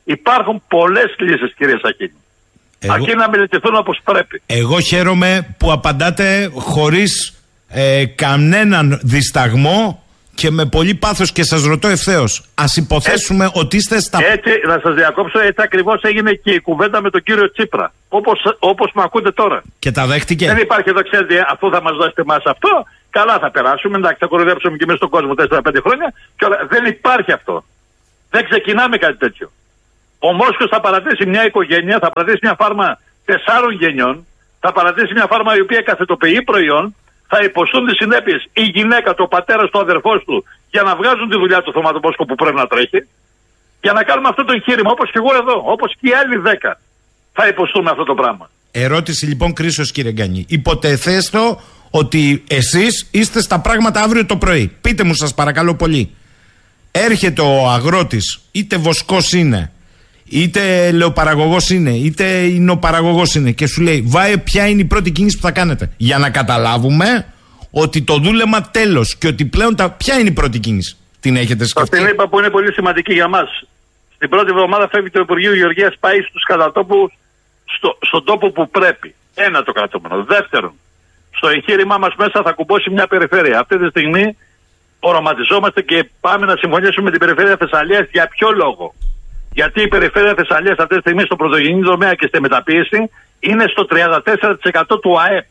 Υπάρχουν πολλές λύσεις, κύριε Σαχίνη. Εγώ... Αρκεί να μελετηθούν όπως πρέπει. Εγώ χαίρομαι που απαντάτε χωρίς ε, κανέναν δισταγμό και με πολύ πάθος και σας ρωτώ ευθέως. Ας υποθέσουμε έτσι, ότι είστε στα... Έτσι, να σας διακόψω, έτσι ακριβώς έγινε και η κουβέντα με τον κύριο Τσίπρα. Όπως, όπως με ακούτε τώρα. Και τα δέχτηκε. Δεν υπάρχει εδώ, ξέρετε, αφού θα μας δώσετε εμάς αυτό, καλά θα περάσουμε, εντάξει, θα κοροϊδέψουμε και εμείς στον κόσμο τέσσερα πέντε χρόνια. Και όλα. Δεν υπάρχει αυτό. Δεν ξεκινάμε κάτι τέτοιο. Ο Μόσχος θα παρατήσει μια οικογένεια, θα παρατήσει μια φάρμα τεσσάρων γενιών, θα παρατήσει μια φάρμα η οποία καθετοποιεί προϊόν, θα υποστούν τις συνέπειες η γυναίκα, το πατέρας, το αδερφός του για να βγάζουν τη δουλειά του Θωμάτου που πρέπει να τρέχει, για να κάνουμε αυτό το εγχείρημα, όπως και εγώ εδώ, όπως και οι άλλοι δέκα θα υποστούν αυτό το πράγμα. Ερώτηση λοιπόν κρίσος, κύριε Γκανή. Υποτεθέστο ότι εσείς είστε στα πράγματα αύριο το πρωί. Πείτε μου σας παρακαλώ πολύ. Έρχεται ο αγρότης, είτε βοσκός είναι, είτε λεοπαραγωγός είναι, είτε υνοπαραγωγός είναι και σου λέει βάε ποια είναι η πρώτη κίνηση που θα κάνετε. Για να καταλάβουμε ότι το δούλεμα τέλος και ότι πλέον τα... ποια είναι η πρώτη κίνηση. Την έχετε σκεφτεί? Την είπα που είναι πολύ σημαντική για μας. Στην πρώτη εβδομάδα φεύγει το Υπουργείο Γεωργίας, πάει στους κατατόπους, στο, στον τόπο που πρέπει. Ένα το κρατούμενο. Δεύτερον, στο εγχείρημά μας μέσα θα κουμπώσει μια περιφέρεια. Αυτή τη στιγμή οραματιζόμαστε και πάμε να συμφωνήσουμε με την περιφέρεια Θεσσαλίας. Για ποιο λόγο? Γιατί η περιφέρεια Θεσσαλίας αυτή τη στιγμή στο πρωτογενή τομέα και στη μεταποίηση είναι στο τριάντα τέσσερα τοις εκατό του ΑΕΠ.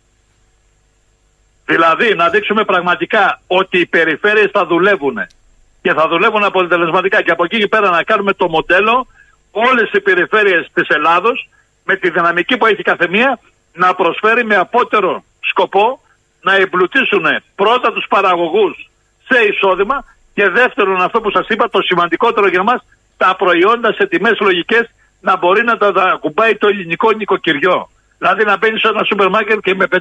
Δηλαδή να δείξουμε πραγματικά ότι οι περιφέρειες θα δουλεύουν και θα δουλεύουν αποτελεσματικά και από εκεί και πέρα να κάνουμε το μοντέλο όλες οι περιφέρειες της Ελλάδος με τη δυναμική που έχει καθεμία να προσφέρει με απότερο σκοπό να εμπλουτίσουν πρώτα τους παραγωγούς σε εισόδημα και δεύτερον αυτό που σας είπα το σημαντικότερο για μας, τα προϊόντα σε τιμές λογικές να μπορεί να τα ακουμπάει το ελληνικό νοικοκυριό. Δηλαδή να μπαίνεις σε ένα σούπερ μάρκετ και με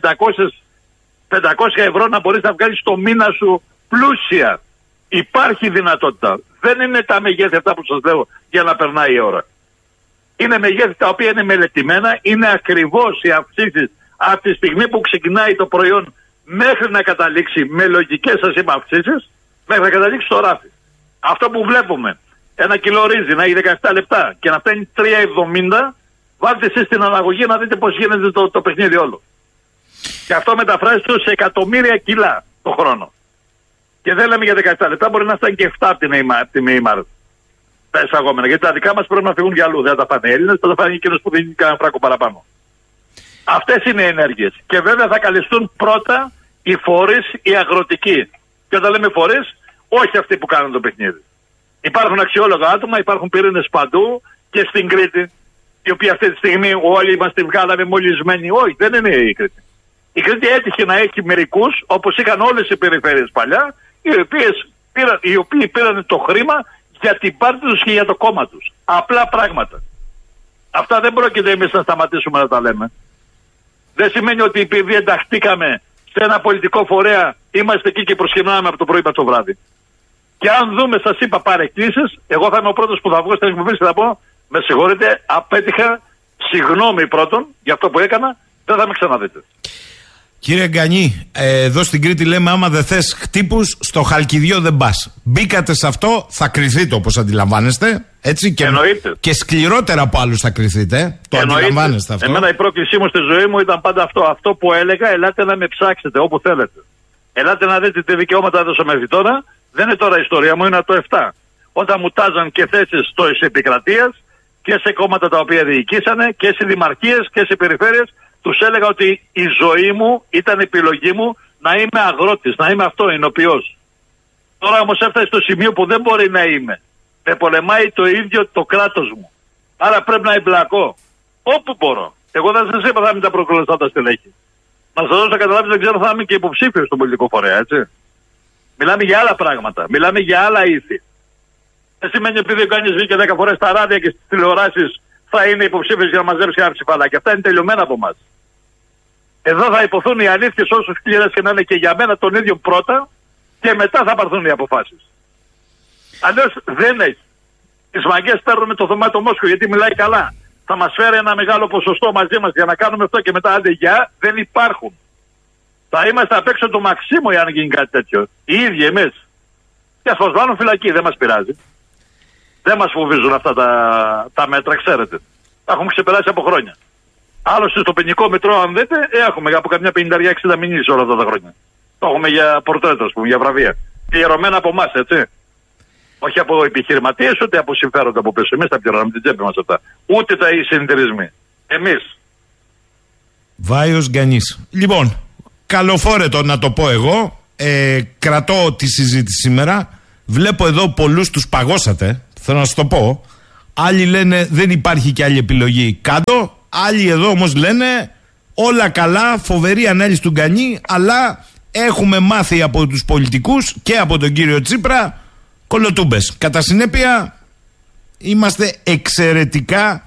πεντακόσια ευρώ να μπορείς να βγάλεις το μήνα σου πλούσια. Υπάρχει δυνατότητα. Δεν είναι τα μεγέθη αυτά που σας λέω για να περνάει η ώρα. Είναι μεγέθη τα οποία είναι μελετημένα, είναι ακριβώς οι αυξήσεις από τη στιγμή που ξεκινάει το προϊόν μέχρι να καταλήξει με λογικές σας είπα αυξήσεις, μέχρι να καταλήξει στο ράφι. Αυτό που βλέπουμε, ένα κιλό ρύζι να έχει δεκαεπτά λεπτά και να φτάνει τρία εβδομήντα, βάλτε εσείς την αναγωγή να δείτε πώς γίνεται το, το παιχνίδι όλο. Και αυτό μεταφράζεται σε εκατομμύρια κιλά το χρόνο. Και δεν λέμε για δεκαεπτά λεπτά, μπορεί να φτάνει και επτά από τη Μεϊμάρ. Τα εισαγόμενα. Γιατί τα δικά μας πρέπει να φύγουν για αλλού. Δεν θα τα πάνε Έλληνες, θα τα πάνε εκείνος που δίνει κανένα φράκο παραπάνω. Αυτές είναι οι ενέργειες. Και βέβαια θα καλυστούν πρώτα οι φορείς, οι αγροτικοί. Και όταν λέμε φορείς, όχι αυτοί που κάνουν το παιχνίδι. Υπάρχουν αξιόλογα άτομα, υπάρχουν πυρήνες παντού και στην Κρήτη, η οποία αυτή τη στιγμή όλοι μας τη βγάλαμε μολυσμένοι. Όχι, δεν είναι η Κρήτη. Η Κρήτη έτυχε να έχει μερικούς, όπως είχαν όλες οι περιφέρειες παλιά, οι, οποίες πήραν, οι οποίοι πήραν το χρήμα για την πάρτη τους και για το κόμμα τους. Απλά πράγματα. Αυτά δεν πρόκειται εμείς να σταματήσουμε να τα λέμε. Δεν σημαίνει ότι επειδή ενταχτήκαμε σε ένα πολιτικό φορέα, είμαστε εκεί και προσκυνάμε από το πρωί μέχρι το βράδυ. Και αν δούμε, σας είπα, παρεκκλήσεις, εγώ θα είμαι ο πρώτος που θα βγω στην εκπομπή και θα πω, με συγχωρείτε, απέτυχα, συγγνώμη πρώτον για αυτό που έκανα, δεν θα με ξαναδείτε. Κύριε Γκανή, εδώ στην Κρήτη λέμε άμα δεν θες χτύπους, στο Χαλκιδιό δεν πας. Μπήκατε σε αυτό, θα κρυθείτε όπως αντιλαμβάνεστε. Έτσι, και, και σκληρότερα από άλλους θα κρυθείτε. Το εννοείται. Αντιλαμβάνεστε αυτό. Εμένα η πρόκλησή μου στη ζωή μου ήταν πάντα αυτό. Αυτό που έλεγα, ελάτε να με ψάξετε όπου θέλετε. Ελάτε να δείτε τι δικαιώματα έδωσα μέχρι τώρα. Δεν είναι τώρα η ιστορία μου, είναι το επτά. Όταν μου τάζαν και θέσεις της επικρατείας και σε κόμματα τα οποία διοικήσανε και σε δημαρχίες και σε περιφέρειες. Τους έλεγα ότι η ζωή μου ήταν επιλογή μου να είμαι αγρότης, να είμαι αυτό, εινοποιός. Τώρα όμως έφτασε στο σημείο που δεν μπορεί να είμαι. Με πολεμάει το ίδιο το κράτος μου. Άρα πρέπει να εμπλακώ. Όπου μπορώ. Εγώ δεν σας είπα θα είμαι τα προκλωστά τα στελέχη. Να σας δώσω να καταλάβετε, δεν ξέρω θα είμαι και υποψήφιος στον πολιτικό φορέα, έτσι. Μιλάμε για άλλα πράγματα. Μιλάμε για άλλα ήθη. Δεν σημαίνει επειδή ο Γκανής βγήκε δέκα φορές στα ράδια και στις τηλεοράσεις θα είναι υποψήφιος για να μαζέψει ένα ψηφαλάκι. Αυτά είναι τελειωμένα από εμάς. Εδώ θα υποθούν οι αλήθειες όσο σκληρές και να είναι και για μένα τον ίδιο πρώτα και μετά θα πάρθουν οι αποφάσεις. Αλλιώς δεν έχει. Τις μαγκές παίρνουμε το Θωμά το Μόσχο γιατί μιλάει καλά. Θα μας φέρει ένα μεγάλο ποσοστό μαζί μας για να κάνουμε αυτό και μετά άντε γεια, δεν υπάρχουν. Θα είμαστε απ' έξω το Μαξίμου αν γίνει κάτι τέτοιο. Οι ίδιοι εμείς. Και ας μας βάλουν φυλακή, δεν μας πειράζει. Δεν μας φοβίζουν αυτά τα, τα μέτρα, ξέρετε. Τα έχουμε ξεπεράσει από χρόνια. Άλλωστε στο ποινικό μητρό, αν δείτε, έχουμε από καμιά πενήντα εξήντα μηνύσεις όλα αυτά τα χρόνια. Το έχουμε για πορτρέτο, ας πούμε, για βραβεία. Πληρωμένα από εμάς, έτσι. Όχι από επιχειρηματίες, ούτε από συμφέροντα από πίσω. Εμείς τα πληρώναμε την τσέπη μας αυτά. Ούτε τα οι συνεταιρισμοί. Εμείς. Βάιος Γκανής. Λοιπόν, καλοφόρετο να το πω εγώ. Ε, κρατώ τη συζήτηση σήμερα. Βλέπω εδώ πολλούς τους παγώσατε. Θέλω να σας το πω. Άλλοι λένε δεν υπάρχει και άλλη επιλογή κάτω. Άλλοι εδώ όμως λένε όλα καλά, φοβερή ανάλυση του Γκανή, αλλά έχουμε μάθει από τους πολιτικούς και από τον κύριο Τσίπρα κολοτούμπες. Κατά συνέπεια είμαστε εξαιρετικά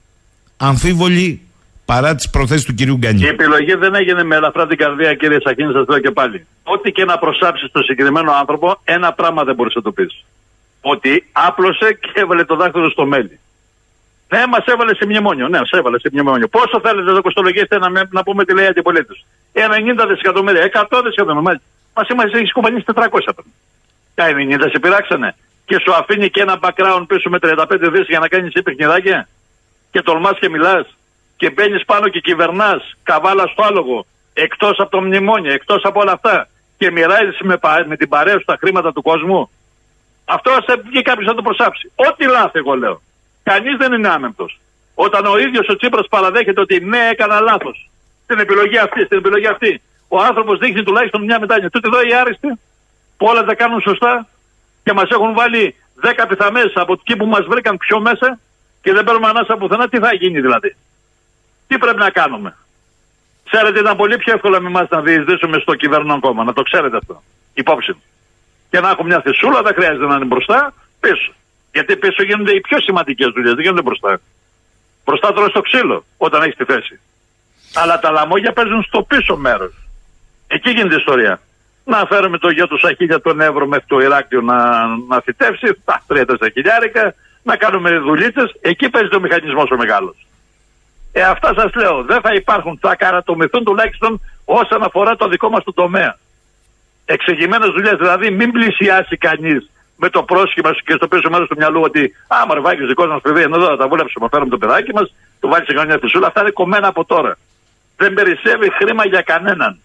αμφίβολοι παρά τις προθέσεις του κυρίου Γκανή. Η επιλογή δεν έγινε με ελαφρά την καρδία, κύριε Σαχίνη, σας λέω και πάλι. Ό,τι και να προσάψεις στον συγκεκριμένο άνθρωπο, ένα πράγμα δεν μπορείς να το πεις. Ότι άπλωσε και έβαλε το δάχτυλο στο μέλι. Ναι, μας έβαλε σε μνημόνιο. Ναι, μας έβαλε σε μνημόνιο. Πόσο θέλετε να το κοστολογήσετε να, να πούμε τι λέει αντιπολίτευση. ενενήντα δισεκατομμύρια, εκατό δισεκατομμύρια. Μας είμαστε έχει κουμπανίσει τετρακόσια. Τα ενενήντα σε πειράξανε. Και σου αφήνει και ένα background πίσω με τριάντα πέντε δις για να κάνεις παιχνιδάκια. Και τολμάς και μιλάς. Και μπαίνεις πάνω και κυβερνάς. Καβάλα στο άλογο. Εκτός από το μνημόνιο, εκτός από όλα αυτά. Και μοιράζεις με, με την παρέα σου τα χρήματα του κόσμου. Αυτό θα βγει κάποιος να το προσάψει. Ό,τι λάθη, εγώ λέω. Κανείς δεν είναι άμεμπτος. Όταν ο ίδιος ο Τσίπρας παραδέχεται ότι ναι, έκανα λάθος στην επιλογή αυτή, στην επιλογή αυτή, ο άνθρωπος δείχνει τουλάχιστον μια μετάνοια. Τούτοι εδώ οι άριστοι που όλα τα κάνουν σωστά και μας έχουν βάλει δέκα πιθαμές από εκεί που μας βρήκαν πιο μέσα και δεν παίρνουμε ανάσα πουθενά, τι θα γίνει δηλαδή. Τι πρέπει να κάνουμε. Ξέρετε, ήταν πολύ πιο εύκολο με εμάς να διεισδύσουμε στο κυβερνόν κόμμα. Να το ξέρετε αυτό. Υπόψη. Και να έχουμε μια θυσούλα, δεν χρειάζεται να είναι μπροστά, πίσω. Γιατί πίσω γίνονται οι πιο σημαντικές δουλειές, δεν γίνονται μπροστά. Μπροστά τώρα στο ξύλο, όταν έχεις τη θέση. Αλλά τα λαμόγια παίζουν στο πίσω μέρος. Εκεί γίνεται η ιστορία. Να φέρουμε το γιο του Σαχίλια τον Εύρο μέχρι το Ηράκλειο να, να φυτέψει, τα τρία τέσσερα χιλιάρικα, να κάνουμε δουλίτσες, εκεί παίζει το μηχανισμός ο μεγάλος. Ε, αυτά σας λέω, δεν θα υπάρχουν, θα καρατομηθούν τουλάχιστον όσον αφορά το δικό μας το τομέα. Εξηγημένες δουλειές, δηλαδή μην πλησιάσει κανείς με το πρόσχημα σου και στο πίσω μέρος του μυαλού ότι άμα ρεβάκι ο δικός μας παιδί, ενώ εδώ θα βούλεψουμε, φέρουμε το παιδάκι μας, το βάλει σε καμιά φυσούλα, αυτά είναι κομμένα από τώρα. Δεν περισσεύει χρήμα για κανέναν.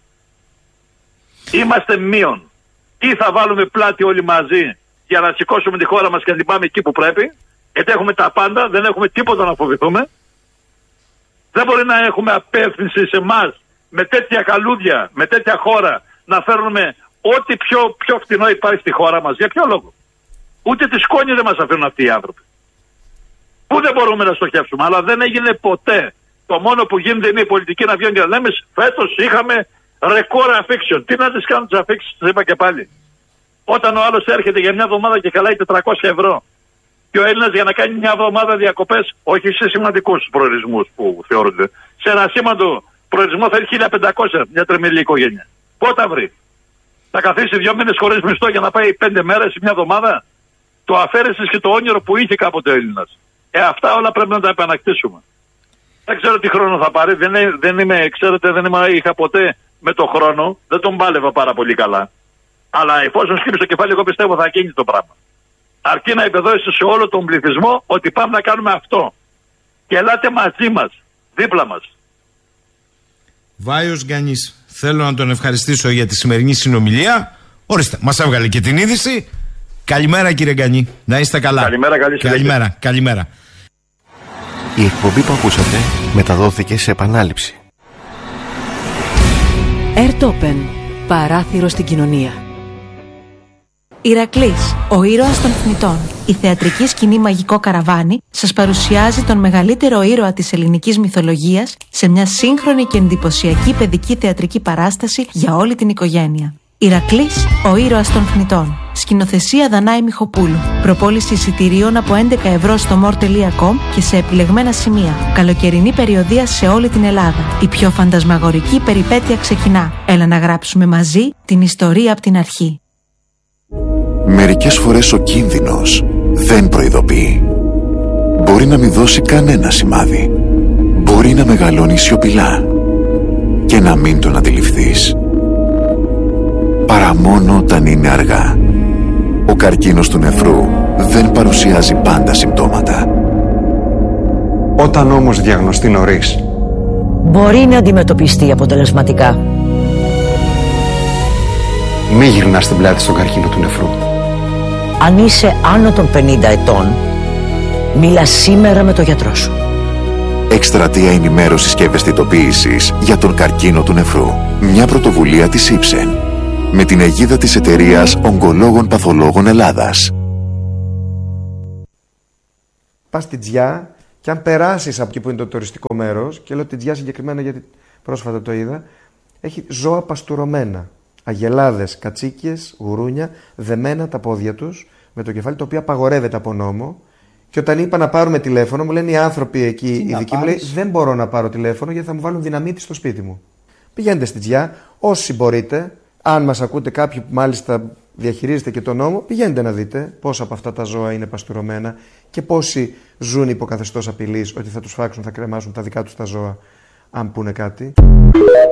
Είμαστε μείον. Ή θα βάλουμε πλάτη όλοι μαζί για να σηκώσουμε τη χώρα μας και να την πάμε εκεί που πρέπει, γιατί έχουμε τα πάντα, δεν έχουμε τίποτα να φοβηθούμε. Δεν μπορεί να έχουμε απεύθυνση σε εμάς με τέτοια καλούδια, με τέτοια χώρα, να φέρνουμε ό,τι πιο, πιο φτηνό υπάρχει στη χώρα μας. Για ποιο λόγο. Ούτε τη σκόνη δεν μας αφήνουν αυτοί οι άνθρωποι. Πού δεν μπορούμε να στοχεύσουμε, αλλά δεν έγινε ποτέ. Το μόνο που γίνεται είναι η πολιτική να βγαίνει και να λέμε φέτος είχαμε ρεκόρ αφήξεων. Τι να τις κάνουν τις αφήξεις, τις είπα και πάλι. Όταν ο άλλος έρχεται για μια εβδομάδα και καλάει τετρακόσια ευρώ και ο Έλληνας για να κάνει μια εβδομάδα διακοπές, όχι σε σημαντικούς προορισμούς που θεωρούνται, σε ένα σήμαντο προορισμό θα έχει χίλια πεντακόσια μια τρεμελή οικογένεια. Πότε βρει. Θα καθίσει δύο μήνες χωρίς μισθό για να πάει πέντε μέρες ή μια εβδομάδα. Το αφαίρεσες και το όνειρο που είχε κάποτε ο Έλληνας. Ε, αυτά όλα πρέπει να τα επανακτήσουμε. Δεν ξέρω τι χρόνο θα πάρει. Δεν, δεν είμαι, ξέρετε, δεν είμαι, είχα ποτέ με το χρόνο. Δεν τον πάλευα πάρα πολύ καλά. Αλλά εφόσον σκύψει το κεφάλι, εγώ πιστεύω θα γίνει το πράγμα. Αρκεί να επεδώσει σε όλο τον πληθυσμό ότι πάμε να κάνουμε αυτό. Και ελάτε μαζί μας, δίπλα μας. Βάιος Γκανής, θέλω να τον ευχαριστήσω για τη σημερινή συνομιλία. Ορίστε, μας έβγαλε και την είδηση. Καλημέρα κύριε Γκανή, να είστε καλά. Καλημέρα, καλή συνέχεια. Καλημέρα, καλημέρα. Η εκπομπή που ακούσατε μεταδόθηκε σε επανάληψη. Airtopen, παράθυρο στην κοινωνία. Ηρακλής, ο ήρωας των θνητών. Η θεατρική σκηνή Μαγικό Καραβάνι σας παρουσιάζει τον μεγαλύτερο ήρωα της ελληνικής μυθολογίας σε μια σύγχρονη και εντυπωσιακή παιδική θεατρική παράσταση για όλη την οικογένεια. Ηρακλής, ο ήρωας των θνητών. Σκηνοθεσία Δανάη Μιχοπούλου. Προπόληση εισιτηρίων από έντεκα ευρώ στο μορ τελεία κομ και σε επιλεγμένα σημεία. Καλοκαιρινή περιοδεία σε όλη την Ελλάδα. Η πιο φαντασμαγορική περιπέτεια ξεκινά. Έλα να γράψουμε μαζί την ιστορία από την αρχή. Μερικές φορές ο κίνδυνος δεν προειδοποιεί. Μπορεί να μην δώσει κανένα σημάδι. Μπορεί να μεγαλώνει σιωπηλά και να μην τον αντιληφθείς. Παρά μόνο όταν είναι αργά. Ο καρκίνος του νεφρού δεν παρουσιάζει πάντα συμπτώματα. Όταν όμως διαγνωστεί νωρίς, μπορεί να αντιμετωπιστεί αποτελεσματικά. μη γυρνάς στην πλάτη στον καρκίνο του νεφρού. Αν είσαι άνω των πενήντα ετών, μίλα σήμερα με τον γιατρό σου. Εκστρατεία ενημέρωσης και ευαισθητοποίησης για τον καρκίνο του νεφρού. Μια πρωτοβουλία της Ipsen με την αιγίδα της εταιρείας Ογκολόγων Παθολόγων Ελλάδας. Πας στην Τζιά και αν περάσεις από εκεί που είναι το τουριστικό μέρος, και λέω την Τζιά συγκεκριμένα γιατί πρόσφατα το είδα, έχει ζώα παστουρωμένα. Αγελάδες, κατσίκες, γουρούνια, δεμένα τα πόδια τους με το κεφάλι, το οποίο απαγορεύεται από νόμο. Και όταν είπα να πάρουμε τηλέφωνο, μου λένε οι άνθρωποι εκεί, οι δικοί μου, λέει, δεν μπορώ να πάρω τηλέφωνο γιατί θα μου βάλουν δυναμίτη στο σπίτι μου. Πηγαίνετε στην Τζιά, όσοι μπορείτε. Αν μας ακούτε κάποιοι που μάλιστα διαχειρίζετε και τον νόμο, πηγαίνετε να δείτε πόσα από αυτά τα ζώα είναι παστουρωμένα και πόσοι ζουν υπό καθεστώς απειλής ότι θα τους φάξουν, θα κρεμάσουν τα δικά τους τα ζώα, αν πούνε κάτι.